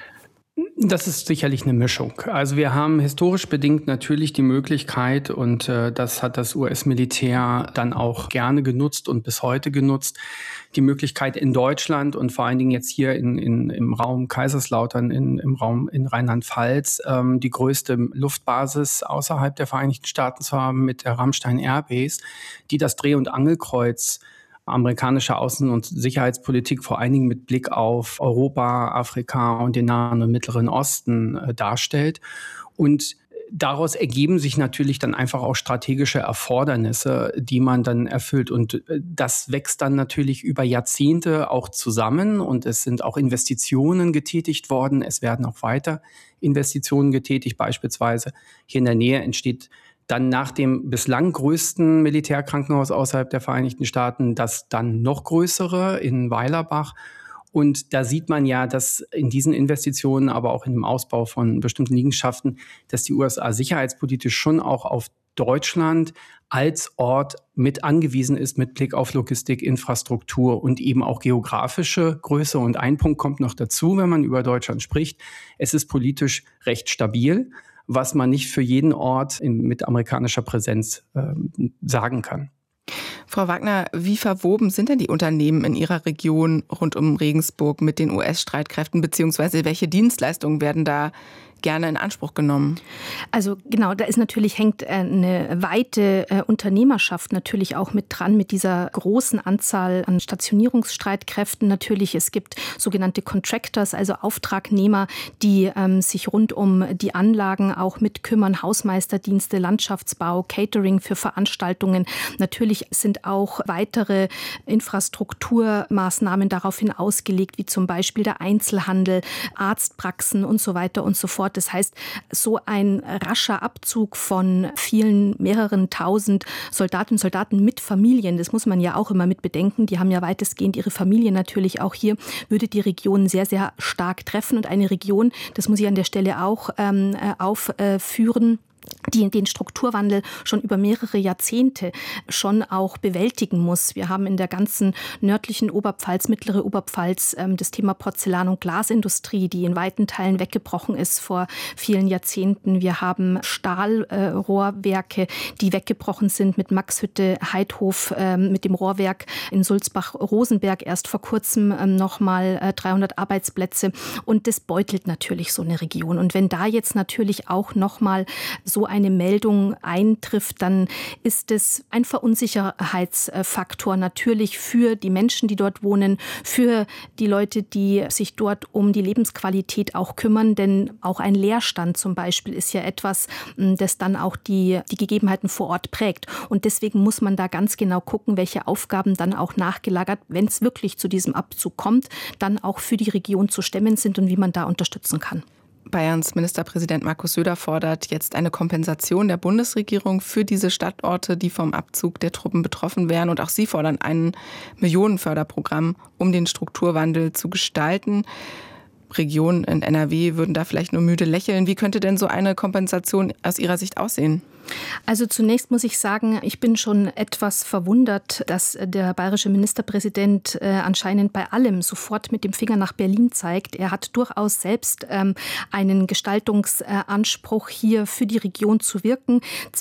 Das ist sicherlich eine Mischung. Also wir haben historisch bedingt natürlich die Möglichkeit, und das hat das US-Militär dann auch gerne genutzt und bis heute genutzt, die Möglichkeit in Deutschland und vor allen Dingen jetzt hier im Raum Kaiserslautern, im Raum in Rheinland-Pfalz, die größte Luftbasis außerhalb der Vereinigten Staaten zu haben mit der Ramstein Air Base, die das Dreh- und Angelkreuz amerikanischer Außen- und Sicherheitspolitik vor allen Dingen mit Blick auf Europa, Afrika und den Nahen und Mittleren Osten darstellt. Und daraus ergeben sich natürlich dann einfach auch strategische Erfordernisse, die man dann erfüllt. Und das wächst dann natürlich über Jahrzehnte auch zusammen. Und es sind auch Investitionen getätigt worden. Es werden auch weiter Investitionen getätigt. Beispielsweise hier in der Nähe entsteht dann nach dem bislang größten Militärkrankenhaus außerhalb der Vereinigten Staaten das dann noch größere in Weilerbach. Und da sieht man ja, dass in diesen Investitionen, aber auch in dem Ausbau von bestimmten Liegenschaften, dass die USA sicherheitspolitisch schon auch auf Deutschland als Ort mit angewiesen ist, mit Blick auf Logistik, Infrastruktur und eben auch geografische Größe. Und ein Punkt kommt noch dazu, wenn man über Deutschland spricht. Es ist politisch recht stabil, was man nicht für jeden Ort mit amerikanischer Präsenz sagen kann. Frau Wagner, wie verwoben sind denn die Unternehmen in Ihrer Region rund um Regensburg mit den US-Streitkräften, beziehungsweise welche Dienstleistungen werden da gerne in Anspruch genommen? Also genau, da hängt eine weite Unternehmerschaft natürlich auch mit dran, mit dieser großen Anzahl an Stationierungsstreitkräften natürlich. Es gibt sogenannte Contractors, also Auftragnehmer, die sich rund um die Anlagen auch mitkümmern, Hausmeisterdienste, Landschaftsbau, Catering für Veranstaltungen. Natürlich sind auch weitere Infrastrukturmaßnahmen daraufhin ausgelegt, wie zum Beispiel der Einzelhandel, Arztpraxen und so weiter und so fort. Das heißt, so ein rascher Abzug von mehreren tausend Soldatinnen und Soldaten mit Familien, das muss man ja auch immer mit bedenken, die haben ja weitestgehend ihre Familie natürlich auch hier, würde die Region sehr, sehr stark treffen. Und eine Region, das muss ich an der Stelle auch aufführen, die den Strukturwandel schon über mehrere Jahrzehnte schon auch bewältigen muss. Wir haben in der ganzen nördlichen Oberpfalz, mittlere Oberpfalz das Thema Porzellan- und Glasindustrie, die in weiten Teilen weggebrochen ist vor vielen Jahrzehnten. Wir haben Stahlrohrwerke, die weggebrochen sind mit Maxhütte, Heidhof, mit dem Rohrwerk in Sulzbach-Rosenberg erst vor kurzem nochmal 300 Arbeitsplätze. Und das beutelt natürlich so eine Region. Und wenn da jetzt natürlich auch nochmal so eine Meldung eintrifft, dann ist es ein Verunsicherheitsfaktor natürlich für die Menschen, die dort wohnen, für die Leute, die sich dort um die Lebensqualität auch kümmern. Denn auch ein Leerstand zum Beispiel ist ja etwas, das dann auch die Gegebenheiten vor Ort prägt. Und deswegen muss man da ganz genau gucken, welche Aufgaben dann auch nachgelagert, wenn es wirklich zu diesem Abzug kommt, dann auch für die Region zu stemmen sind und wie man da unterstützen kann. Bayerns Ministerpräsident Markus Söder fordert jetzt eine Kompensation der Bundesregierung für diese Standorte, die vom Abzug der Truppen betroffen wären. Und auch Sie fordern ein Millionenförderprogramm, um den Strukturwandel zu gestalten. Regionen in NRW würden da vielleicht nur müde lächeln. Wie könnte denn so eine Kompensation aus Ihrer Sicht aussehen? Also zunächst muss ich sagen, ich bin schon etwas verwundert, dass der bayerische Ministerpräsident anscheinend bei allem sofort mit dem Finger nach Berlin zeigt. Er hat durchaus selbst einen Gestaltungsanspruch, hier für die Region zu wirken.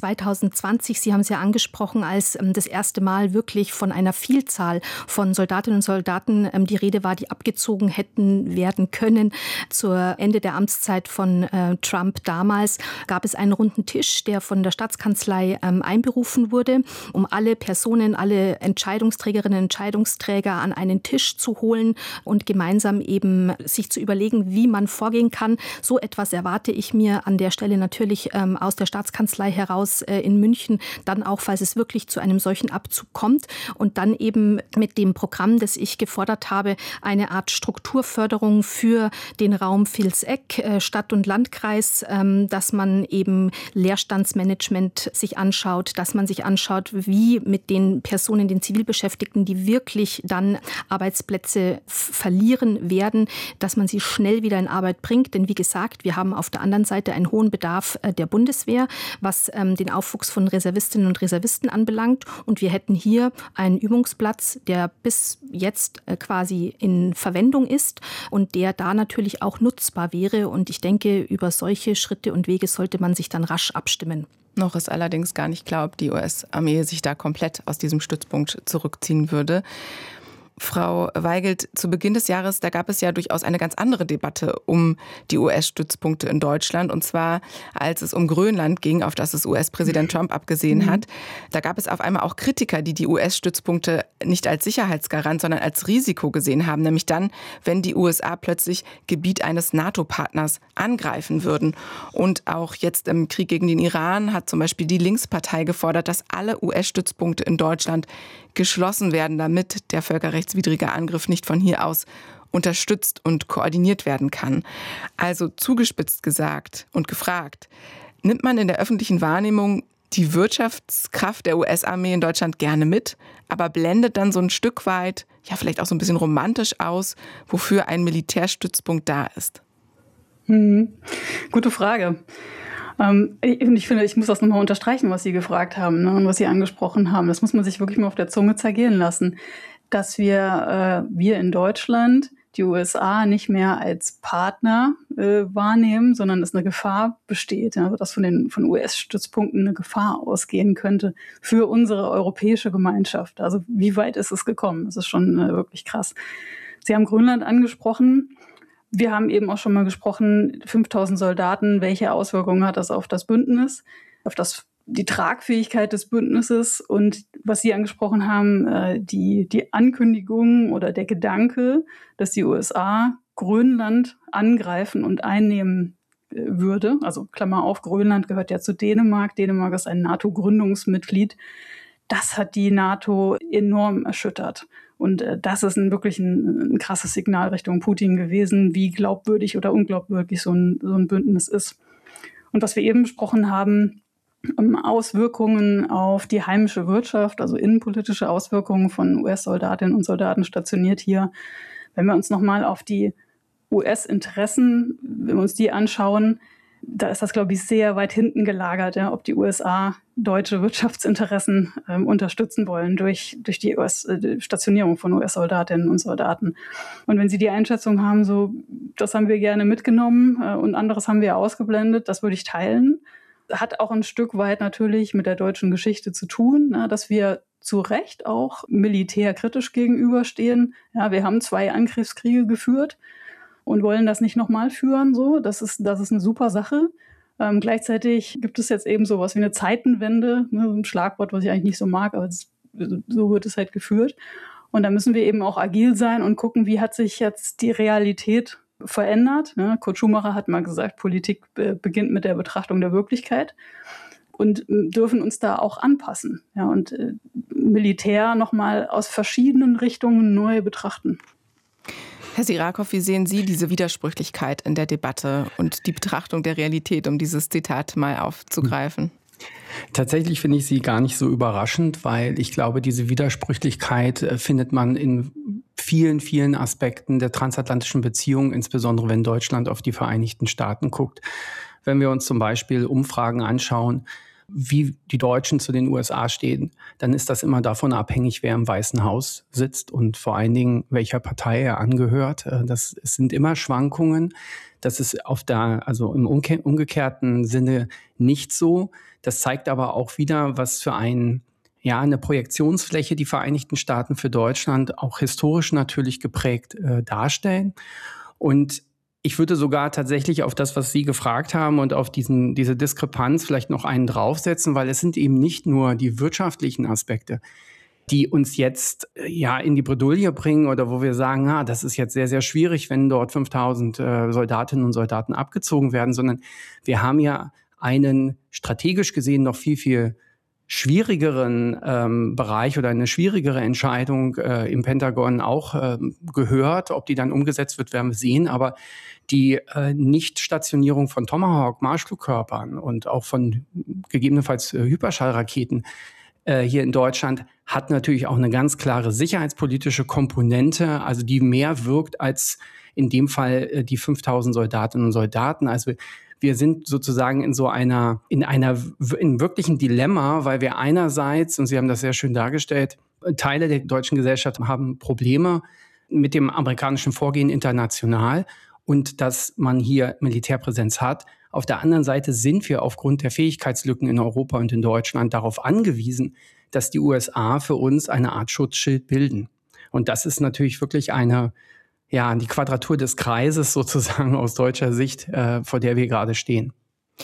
2020, Sie haben es ja angesprochen, als das erste Mal wirklich von einer Vielzahl von Soldatinnen und Soldaten die Rede war, die abgezogen hätten werden können. Zur Ende der Amtszeit von Trump damals gab es einen runden Tisch, der von der Staatskanzlei einberufen wurde, um alle Personen, alle Entscheidungsträgerinnen und Entscheidungsträger an einen Tisch zu holen und gemeinsam eben sich zu überlegen, wie man vorgehen kann. So etwas erwarte ich mir an der Stelle natürlich aus der Staatskanzlei heraus in München, dann auch, falls es wirklich zu einem solchen Abzug kommt und dann eben mit dem Programm, das ich gefordert habe, eine Art Strukturförderung für den Raum Vilseck, Stadt- und Landkreis, dass man eben Leerstandsmanagement sich anschaut, dass man sich anschaut, wie mit den Personen, den Zivilbeschäftigten, die wirklich dann Arbeitsplätze verlieren werden, dass man sie schnell wieder in Arbeit bringt. Denn wie gesagt, wir haben auf der anderen Seite einen hohen Bedarf der Bundeswehr, was den Aufwuchs von Reservistinnen und Reservisten anbelangt. Und wir hätten hier einen Übungsplatz, der bis jetzt quasi in Verwendung ist und der da natürlich auch nutzbar wäre. Und ich denke, über solche Schritte und Wege sollte man sich dann rasch abstimmen. Noch ist allerdings gar nicht klar, ob die US-Armee sich da komplett aus diesem Stützpunkt zurückziehen würde. Frau Weigelt, zu Beginn des Jahres, da gab es ja durchaus eine ganz andere Debatte um die US-Stützpunkte in Deutschland. Und zwar, als es um Grönland ging, auf das es US-Präsident Trump abgesehen hat. Da gab es auf einmal auch Kritiker, die die US-Stützpunkte nicht als Sicherheitsgarant, sondern als Risiko gesehen haben. Nämlich dann, wenn die USA plötzlich Gebiet eines NATO-Partners angreifen würden. Und auch jetzt im Krieg gegen den Iran hat zum Beispiel die Linkspartei gefordert, dass alle US-Stützpunkte in Deutschland geschlossen werden, damit der völkerrechtswidrige Angriff nicht von hier aus unterstützt und koordiniert werden kann. Also zugespitzt gesagt und gefragt, nimmt man in der öffentlichen Wahrnehmung die Wirtschaftskraft der US-Armee in Deutschland gerne mit, aber blendet dann so ein Stück weit, ja vielleicht auch so ein bisschen romantisch aus, wofür ein Militärstützpunkt da ist? Gute Frage. Ich finde, ich muss das nochmal unterstreichen, was Sie gefragt haben, ne, und was Sie angesprochen haben. Das muss man sich wirklich mal auf der Zunge zergehen lassen, dass wir in Deutschland die USA nicht mehr als Partner wahrnehmen, sondern dass eine Gefahr besteht, also dass von US-Stützpunkten eine Gefahr ausgehen könnte für unsere europäische Gemeinschaft. Also wie weit ist es gekommen? Das ist schon wirklich krass. Sie haben Grönland angesprochen. Wir haben eben auch schon mal gesprochen, 5.000 Soldaten, welche Auswirkungen hat das auf das Bündnis, auf die Tragfähigkeit des Bündnisses und was Sie angesprochen haben, die Ankündigung oder der Gedanke, dass die USA Grönland angreifen und einnehmen würde. Also Klammer auf, Grönland gehört ja zu Dänemark. Dänemark ist ein NATO-Gründungsmitglied. Das hat die NATO enorm erschüttert. Und das ist wirklich ein krasses Signal Richtung Putin gewesen, wie glaubwürdig oder unglaubwürdig so ein Bündnis ist. Und was wir eben besprochen haben, Auswirkungen auf die heimische Wirtschaft, also innenpolitische Auswirkungen von US-Soldatinnen und Soldaten stationiert hier. Wenn wir uns nochmal auf die US-Interessen, wenn wir uns die anschauen, da ist das, glaube ich, sehr weit hinten gelagert, ja, ob die USA deutsche Wirtschaftsinteressen unterstützen wollen durch die Stationierung von US-Soldatinnen und Soldaten. Und wenn Sie die Einschätzung haben, so, das haben wir gerne mitgenommen und anderes haben wir ausgeblendet, das würde ich teilen. Hat auch ein Stück weit natürlich mit der deutschen Geschichte zu tun, dass wir zu Recht auch militärkritisch gegenüberstehen. Ja, wir haben 2 Angriffskriege geführt und wollen das nicht nochmal führen. So. Das ist eine super Sache. Gleichzeitig gibt es jetzt eben sowas wie eine Zeitenwende, ne, ein Schlagwort, was ich eigentlich nicht so mag, aber so wird es halt geführt. Und da müssen wir eben auch agil sein und gucken, wie hat sich jetzt die Realität verändert. Ne? Kurt Schumacher hat mal gesagt, Politik beginnt mit der Betrachtung der Wirklichkeit und dürfen uns da auch anpassen. Ja, und Militär nochmal aus verschiedenen Richtungen neu betrachten. Herr Sirakow, wie sehen Sie diese Widersprüchlichkeit in der Debatte und die Betrachtung der Realität, um dieses Zitat mal aufzugreifen? Tatsächlich finde ich sie gar nicht so überraschend, weil ich glaube, diese Widersprüchlichkeit findet man in vielen, vielen Aspekten der transatlantischen Beziehungen, insbesondere wenn Deutschland auf die Vereinigten Staaten guckt. Wenn wir uns zum Beispiel Umfragen anschauen, wie die Deutschen zu den USA stehen, dann ist das immer davon abhängig, wer im Weißen Haus sitzt und vor allen Dingen, welcher Partei er angehört. Es sind immer Schwankungen. Das ist im umgekehrten Sinne nicht so. Das zeigt aber auch wieder, was für eine Projektionsfläche die Vereinigten Staaten für Deutschland auch historisch natürlich geprägt darstellen. Und ich würde sogar tatsächlich auf das, was Sie gefragt haben und auf diese Diskrepanz vielleicht noch einen draufsetzen, weil es sind eben nicht nur die wirtschaftlichen Aspekte, die uns jetzt in die Bredouille bringen oder wo wir sagen, das ist jetzt sehr, sehr schwierig, wenn dort 5000 Soldatinnen und Soldaten abgezogen werden, sondern wir haben ja einen strategisch gesehen noch viel, viel schwierigeren Bereich oder eine schwierigere Entscheidung im Pentagon auch gehört. Ob die dann umgesetzt wird, werden wir sehen. Aber die Nichtstationierung von Tomahawk-Marschflugkörpern und auch von gegebenenfalls Hyperschallraketen hier in Deutschland hat natürlich auch eine ganz klare sicherheitspolitische Komponente, also die mehr wirkt als in dem Fall die 5000 Soldatinnen und Soldaten. Also wir sind sozusagen in wirklichen Dilemma, weil wir einerseits, und Sie haben das sehr schön dargestellt, Teile der deutschen Gesellschaft haben Probleme mit dem amerikanischen Vorgehen international und dass man hier Militärpräsenz hat. Auf der anderen Seite sind wir aufgrund der Fähigkeitslücken in Europa und in Deutschland darauf angewiesen, dass die USA für uns eine Art Schutzschild bilden. Und das ist natürlich wirklich die Quadratur des Kreises sozusagen aus deutscher Sicht, vor der wir gerade stehen.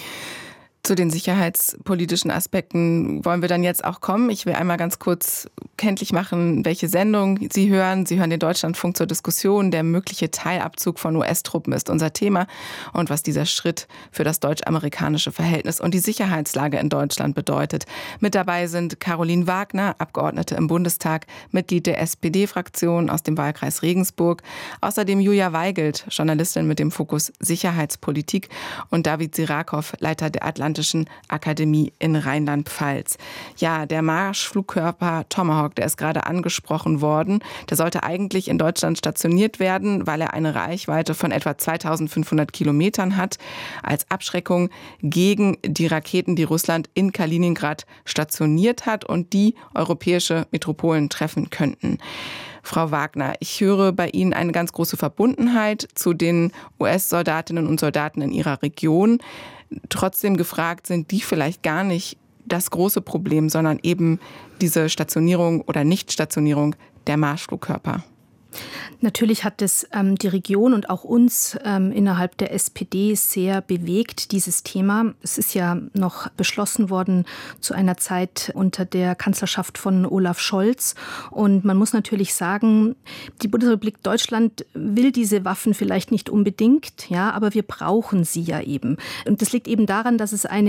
Zu den sicherheitspolitischen Aspekten wollen wir dann jetzt auch kommen. Ich will einmal ganz kurz kenntlich machen, welche Sendung Sie hören. Sie hören den Deutschlandfunk zur Diskussion. Der mögliche Teilabzug von US-Truppen ist unser Thema und was dieser Schritt für das deutsch-amerikanische Verhältnis und die Sicherheitslage in Deutschland bedeutet. Mit dabei sind Caroline Wagner, Abgeordnete im Bundestag, Mitglied der SPD-Fraktion aus dem Wahlkreis Regensburg. Außerdem Julia Weigelt, Journalistin mit dem Fokus Sicherheitspolitik und David Sirakow, Leiter der Atlantischen Akademie in Rheinland-Pfalz. Ja, der Marschflugkörper Tomahawk, der ist gerade angesprochen worden. Der sollte eigentlich in Deutschland stationiert werden, weil er eine Reichweite von etwa 2500 Kilometern hat, als Abschreckung gegen die Raketen, die Russland in Kaliningrad stationiert hat und die europäische Metropolen treffen könnten. Frau Wagner, ich höre bei Ihnen eine ganz große Verbundenheit zu den US-Soldatinnen und Soldaten in Ihrer Region. Trotzdem gefragt, sind die vielleicht gar nicht das große Problem, sondern eben diese Stationierung oder Nichtstationierung der Marschflugkörper? Natürlich hat es die Region und auch uns innerhalb der SPD sehr bewegt, dieses Thema. Es ist ja noch beschlossen worden zu einer Zeit unter der Kanzlerschaft von Olaf Scholz. Und man muss natürlich sagen, die Bundesrepublik Deutschland will diese Waffen vielleicht nicht unbedingt, ja, aber wir brauchen sie ja eben. Und das liegt eben daran, dass es eine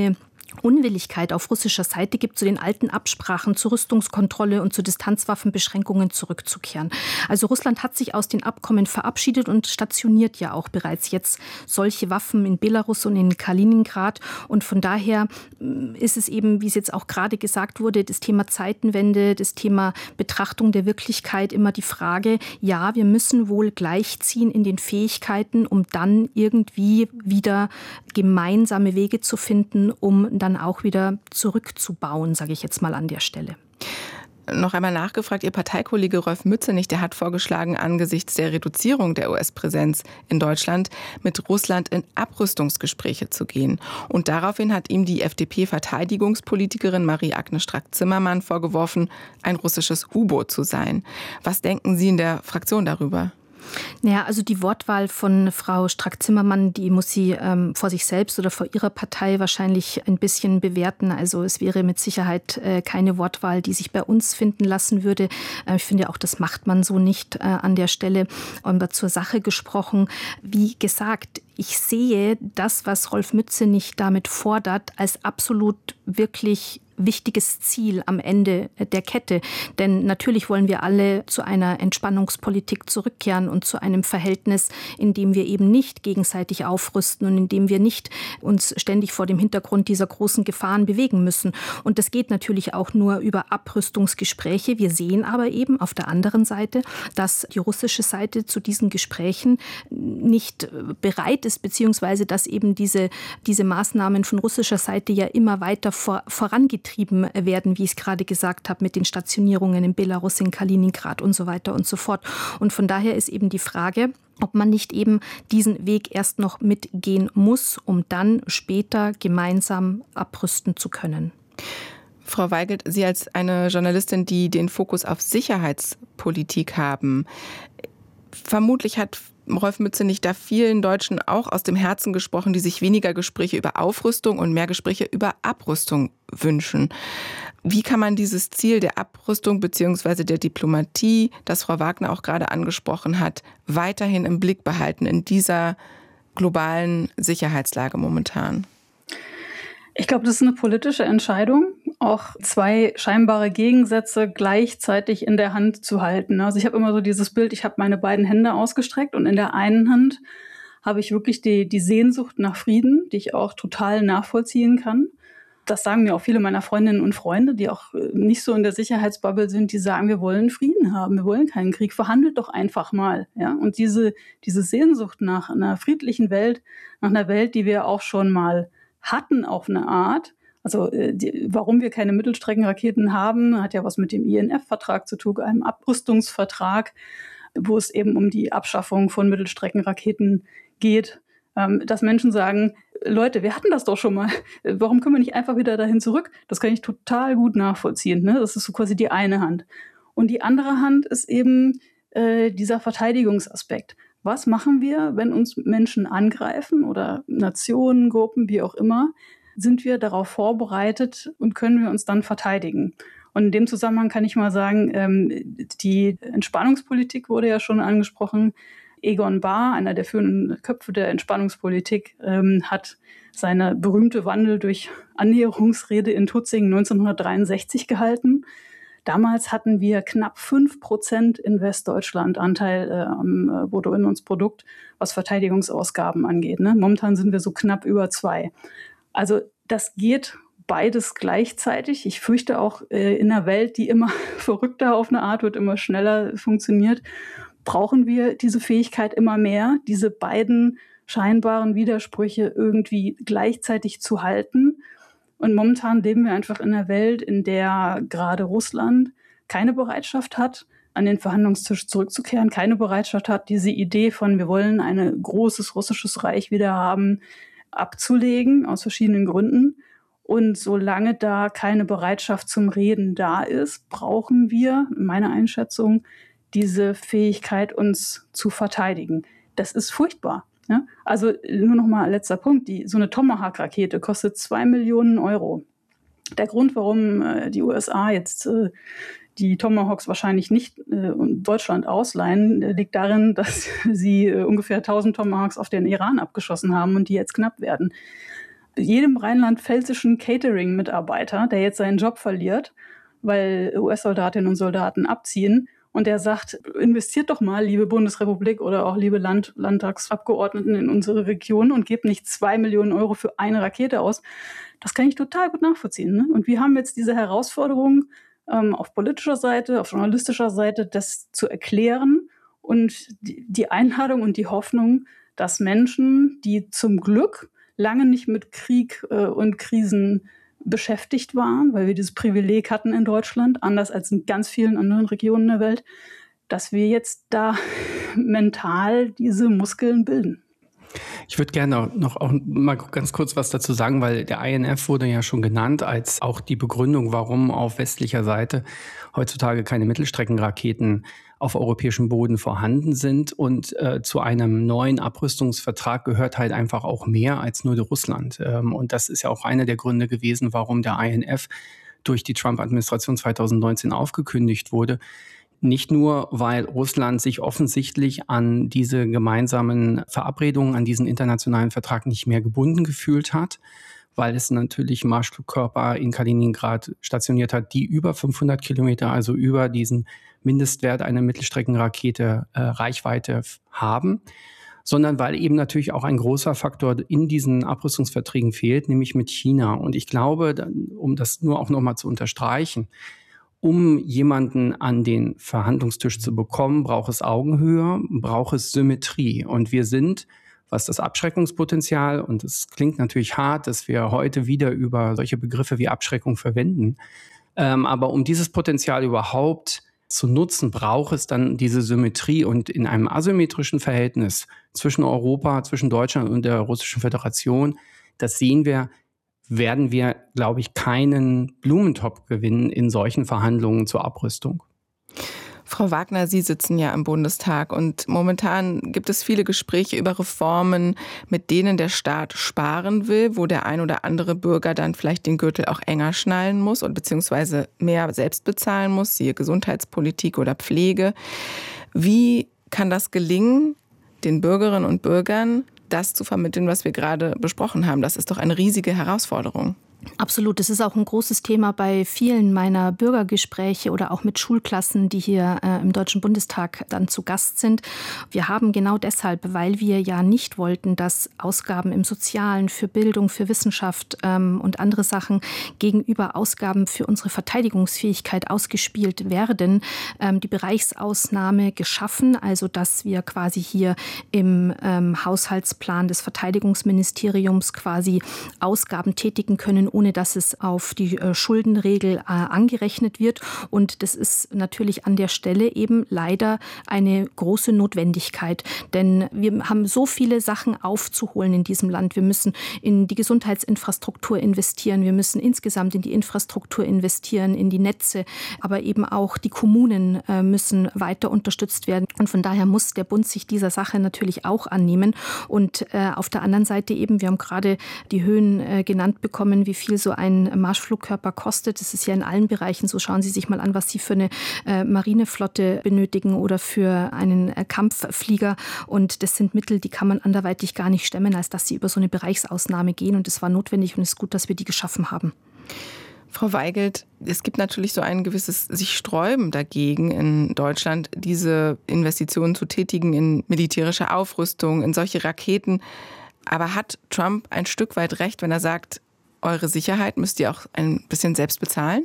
Unwilligkeit auf russischer Seite gibt, zu den alten Absprachen, zur Rüstungskontrolle und zu Distanzwaffenbeschränkungen zurückzukehren. Also Russland hat sich aus den Abkommen verabschiedet und stationiert ja auch bereits jetzt solche Waffen in Belarus und in Kaliningrad. Und von daher ist es eben, wie es jetzt auch gerade gesagt wurde, das Thema Zeitenwende, das Thema Betrachtung der Wirklichkeit immer die Frage, ja, wir müssen wohl gleichziehen in den Fähigkeiten, um dann irgendwie wieder gemeinsame Wege zu finden, um dann auch wieder zurückzubauen, sage ich jetzt mal an der Stelle. Noch einmal nachgefragt, Ihr Parteikollege Rolf Mützenich, der hat vorgeschlagen, angesichts der Reduzierung der US-Präsenz in Deutschland mit Russland in Abrüstungsgespräche zu gehen. Und daraufhin hat ihm die FDP-Verteidigungspolitikerin Marie-Agnes Strack-Zimmermann vorgeworfen, ein russisches U-Boot zu sein. Was denken Sie in der Fraktion darüber? Naja, also die Wortwahl von Frau Strack-Zimmermann, die muss sie vor sich selbst oder vor ihrer Partei wahrscheinlich ein bisschen bewerten. Also es wäre mit Sicherheit keine Wortwahl, die sich bei uns finden lassen würde. Ich finde auch, das macht man so nicht an der Stelle. Aber zur Sache gesprochen, wie gesagt, ich sehe das, was Rolf Mützenich damit fordert, als absolut wirklich wichtiges Ziel am Ende der Kette. Denn natürlich wollen wir alle zu einer Entspannungspolitik zurückkehren und zu einem Verhältnis, in dem wir eben nicht gegenseitig aufrüsten und in dem wir nicht uns ständig vor dem Hintergrund dieser großen Gefahren bewegen müssen. Und das geht natürlich auch nur über Abrüstungsgespräche. Wir sehen aber eben auf der anderen Seite, dass die russische Seite zu diesen Gesprächen nicht bereit ist, beziehungsweise dass eben diese Maßnahmen von russischer Seite ja immer weiter vorangetrieben werden, wie ich es gerade gesagt habe, mit den Stationierungen in Belarus, in Kaliningrad und so weiter und so fort. Und von daher ist eben die Frage, ob man nicht eben diesen Weg erst noch mitgehen muss, um dann später gemeinsam abrüsten zu können. Frau Weigelt, Sie als eine Journalistin, die den Fokus auf Sicherheitspolitik haben, vermutlich hat Rolf Mützenich da vielen Deutschen auch aus dem Herzen gesprochen, die sich weniger Gespräche über Aufrüstung und mehr Gespräche über Abrüstung wünschen. Wie kann man dieses Ziel der Abrüstung bzw. der Diplomatie, das Frau Wagner auch gerade angesprochen hat, weiterhin im Blick behalten in dieser globalen Sicherheitslage momentan? Ich glaube, das ist eine politische Entscheidung, auch zwei scheinbare Gegensätze gleichzeitig in der Hand zu halten. Also ich habe immer so dieses Bild, ich habe meine beiden Hände ausgestreckt und in der einen Hand habe ich wirklich die Sehnsucht nach Frieden, die ich auch total nachvollziehen kann. Das sagen mir auch viele meiner Freundinnen und Freunde, die auch nicht so in der Sicherheitsbubble sind, die sagen, wir wollen Frieden haben, wir wollen keinen Krieg, verhandelt doch einfach mal. Ja? Und diese Sehnsucht nach einer friedlichen Welt, nach einer Welt, die wir auch schon mal hatten auf eine Art, also warum wir keine Mittelstreckenraketen haben, hat ja was mit dem INF-Vertrag zu tun, einem Abrüstungsvertrag, wo es eben um die Abschaffung von Mittelstreckenraketen geht, dass Menschen sagen, Leute, wir hatten das doch schon mal, warum können wir nicht einfach wieder dahin zurück? Das kann ich total gut nachvollziehen, ne? Das ist so quasi die eine Hand. Und die andere Hand ist eben dieser Verteidigungsaspekt. Was machen wir, wenn uns Menschen angreifen oder Nationen, Gruppen, wie auch immer? Sind wir darauf vorbereitet und können wir uns dann verteidigen? Und in dem Zusammenhang kann ich mal sagen, die Entspannungspolitik wurde ja schon angesprochen. Egon Bahr, einer der führenden Köpfe der Entspannungspolitik, hat seine berühmte Wandel durch Annäherungsrede in Tutzing 1963 gehalten. Damals hatten wir knapp 5% in Westdeutschland Anteil am Bruttoinlandsprodukt, was Verteidigungsausgaben angeht. Ne? Momentan sind wir so knapp über 2%. Also das geht beides gleichzeitig. Ich fürchte auch in einer Welt, die immer verrückter auf eine Art wird, immer schneller funktioniert, brauchen wir diese Fähigkeit immer mehr, diese beiden scheinbaren Widersprüche irgendwie gleichzeitig zu halten. Und momentan leben wir einfach in einer Welt, in der gerade Russland keine Bereitschaft hat, an den Verhandlungstisch zurückzukehren, keine Bereitschaft hat, diese Idee von, wir wollen ein großes russisches Reich wieder haben, abzulegen, aus verschiedenen Gründen. Und solange da keine Bereitschaft zum Reden da ist, brauchen wir, in meiner Einschätzung, diese Fähigkeit, uns zu verteidigen. Das ist furchtbar. Ja? Also nur noch mal letzter Punkt, so eine Tomahawk-Rakete kostet 2 Millionen Euro. Der Grund, warum die USA jetzt die Tomahawks wahrscheinlich nicht Deutschland ausleihen, liegt darin, dass sie ungefähr 1000 Tomahawks auf den Iran abgeschossen haben und die jetzt knapp werden. jedem rheinland-pfälzischen Catering-Mitarbeiter, der jetzt seinen Job verliert, weil US-Soldatinnen und Soldaten abziehen, und der sagt, investiert doch mal, liebe Bundesrepublik oder auch liebe Landtagsabgeordneten in unsere Region und gebt nicht 2 Millionen Euro für eine Rakete aus. Das kann ich total gut nachvollziehen. Ne? Und wir haben jetzt diese Herausforderung auf politischer Seite, auf journalistischer Seite, das zu erklären und die Einladung und die Hoffnung, dass Menschen, die zum Glück lange nicht mit Krieg und Krisen beschäftigt waren, weil wir dieses Privileg hatten in Deutschland, anders als in ganz vielen anderen Regionen der Welt, dass wir jetzt da mental diese Muskeln bilden. Ich würde gerne noch auch mal ganz kurz was dazu sagen, weil der INF wurde ja schon genannt als auch die Begründung, warum auf westlicher Seite heutzutage keine Mittelstreckenraketen auf europäischem Boden vorhanden sind. Und zu einem neuen Abrüstungsvertrag gehört halt einfach auch mehr als nur Russland. Und das ist ja auch einer der Gründe gewesen, warum der INF durch die Trump-Administration 2019 aufgekündigt wurde. Nicht nur, weil Russland sich offensichtlich an diese gemeinsamen Verabredungen, an diesen internationalen Vertrag nicht mehr gebunden gefühlt hat, weil es natürlich Marschflugkörper in Kaliningrad stationiert hat, die über 500 Kilometer, also über diesen Mindestwert einer Mittelstreckenrakete Reichweite haben, sondern weil eben natürlich auch ein großer Faktor in diesen Abrüstungsverträgen fehlt, nämlich mit China. Und ich glaube, um das nur auch nochmal zu unterstreichen, um jemanden an den Verhandlungstisch zu bekommen, braucht es Augenhöhe, braucht es Symmetrie. Und wir sind, was das Abschreckungspotenzial, und es klingt natürlich hart, dass wir heute wieder über solche Begriffe wie Abschreckung verwenden, aber um dieses Potenzial überhaupt zu nutzen, braucht es dann diese Symmetrie. Und in einem asymmetrischen Verhältnis zwischen Europa, zwischen Deutschland und der Russischen Föderation, das sehen wir, werden wir, glaube ich, keinen Blumentopf gewinnen in solchen Verhandlungen zur Abrüstung. Frau Wagner, Sie sitzen ja im Bundestag und momentan gibt es viele Gespräche über Reformen, mit denen der Staat sparen will, wo der ein oder andere Bürger dann vielleicht den Gürtel auch enger schnallen muss und beziehungsweise mehr selbst bezahlen muss, siehe Gesundheitspolitik oder Pflege. Wie kann das gelingen, den Bürgerinnen und Bürgern das zu vermitteln, was wir gerade besprochen haben? Das ist doch eine riesige Herausforderung. Absolut. Das ist auch ein großes Thema bei vielen meiner Bürgergespräche oder auch mit Schulklassen, die hier im Deutschen Bundestag dann zu Gast sind. Wir haben genau deshalb, weil wir ja nicht wollten, dass Ausgaben im Sozialen, für Bildung, für Wissenschaft und andere Sachen gegenüber Ausgaben für unsere Verteidigungsfähigkeit ausgespielt werden, die Bereichsausnahme geschaffen, also dass wir quasi hier im Haushaltsplan des Verteidigungsministeriums quasi Ausgaben tätigen können, ohne dass es auf die Schuldenregel angerechnet wird. Und das ist natürlich an der Stelle eben leider eine große Notwendigkeit. Denn wir haben so viele Sachen aufzuholen in diesem Land. Wir müssen in die Gesundheitsinfrastruktur investieren. Wir müssen insgesamt in die Infrastruktur investieren, in die Netze. Aber eben auch die Kommunen müssen weiter unterstützt werden. Und von daher muss der Bund sich dieser Sache natürlich auch annehmen. Und auf der anderen Seite eben, wir haben gerade die Höhen genannt bekommen, wie viel so ein Marschflugkörper kostet. Das ist ja in allen Bereichen so. Schauen Sie sich mal an, was Sie für eine Marineflotte benötigen oder für einen Kampfflieger. Und das sind Mittel, die kann man anderweitig gar nicht stemmen, als dass sie über so eine Bereichsausnahme gehen. Und es war notwendig und es ist gut, dass wir die geschaffen haben. Frau Weigelt, es gibt natürlich so ein gewisses sich Sträuben dagegen in Deutschland, diese Investitionen zu tätigen in militärische Aufrüstung, in solche Raketen. Aber hat Trump ein Stück weit recht, wenn er sagt, eure Sicherheit müsst ihr auch ein bisschen selbst bezahlen?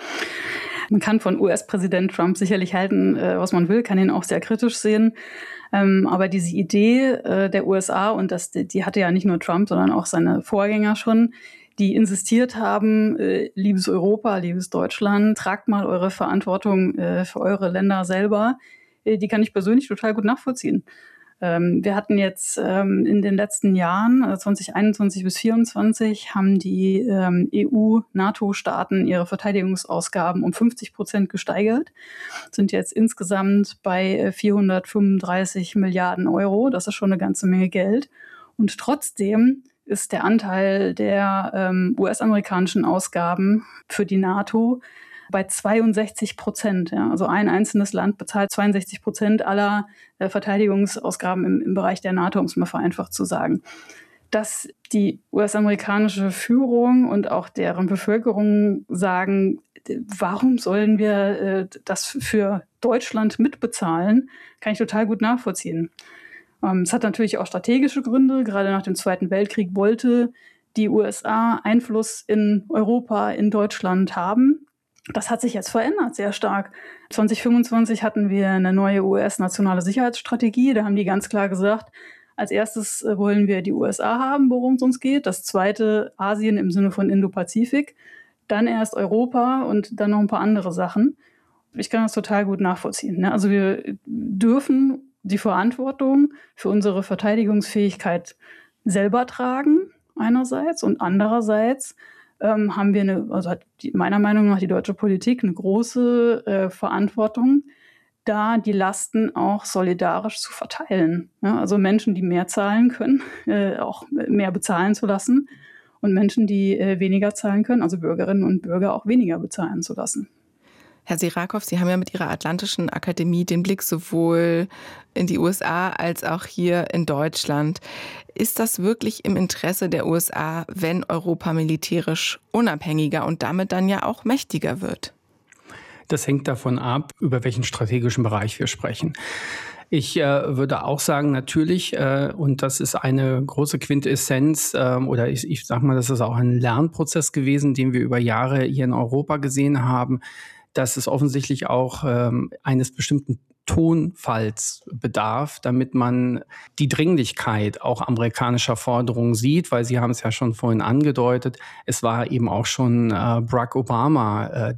Man kann von US-Präsident Trump sicherlich halten, was man will, kann ihn auch sehr kritisch sehen. Aber diese Idee der USA, und die hatte ja nicht nur Trump, sondern auch seine Vorgänger schon, die insistiert haben, liebes Europa, liebes Deutschland, tragt mal eure Verantwortung für eure Länder selber, die kann ich persönlich total gut nachvollziehen. Wir hatten jetzt in den letzten Jahren, 2021 bis 2024, haben die EU-NATO-Staaten ihre Verteidigungsausgaben um 50% gesteigert, sind jetzt insgesamt bei 435 Milliarden Euro. Das ist schon eine ganze Menge Geld. Und trotzdem ist der Anteil der US-amerikanischen Ausgaben für die NATO bei 62%. Ja. Also ein einzelnes Land bezahlt 62% aller Verteidigungsausgaben im Bereich der NATO, um es mal vereinfacht zu sagen. dass die US-amerikanische Führung und auch deren Bevölkerung sagen, warum sollen wir das für Deutschland mitbezahlen, kann ich total gut nachvollziehen. Es hat natürlich auch strategische Gründe. Gerade nach dem Zweiten Weltkrieg wollte die USA Einfluss in Europa, in Deutschland haben. Das hat sich jetzt verändert, sehr stark. 2025 hatten wir eine neue US-nationale Sicherheitsstrategie. Da haben die ganz klar gesagt, als erstes wollen wir die USA haben, worum es uns geht. Das zweite Asien im Sinne von Indo-Pazifik. Dann erst Europa und dann noch ein paar andere Sachen. Ich kann das total gut nachvollziehen. Also wir dürfen die Verantwortung für unsere Verteidigungsfähigkeit selber tragen, einerseits. Und andererseits haben wir hat meiner Meinung nach die deutsche Politik eine große Verantwortung, da die Lasten auch solidarisch zu verteilen. Ja, also Menschen, die mehr zahlen können, auch mehr bezahlen zu lassen. Und Menschen, die weniger zahlen können, also Bürgerinnen und Bürger, auch weniger bezahlen zu lassen. Herr Sirakow, Sie haben ja mit Ihrer Atlantischen Akademie den Blick sowohl in die USA als auch hier in Deutschland. Ist das wirklich im Interesse der USA, wenn Europa militärisch unabhängiger und damit dann ja auch mächtiger wird? Das hängt davon ab, über welchen strategischen Bereich wir sprechen. Ich würde auch sagen, natürlich, und das ist eine große Quintessenz, oder ich sage mal, das ist auch ein Lernprozess gewesen, den wir über Jahre hier in Europa gesehen haben, dass es offensichtlich auch eines bestimmten Tonfalls bedarf, damit man die Dringlichkeit auch amerikanischer Forderungen sieht, weil Sie haben es ja schon vorhin angedeutet, es war eben auch schon Barack Obama,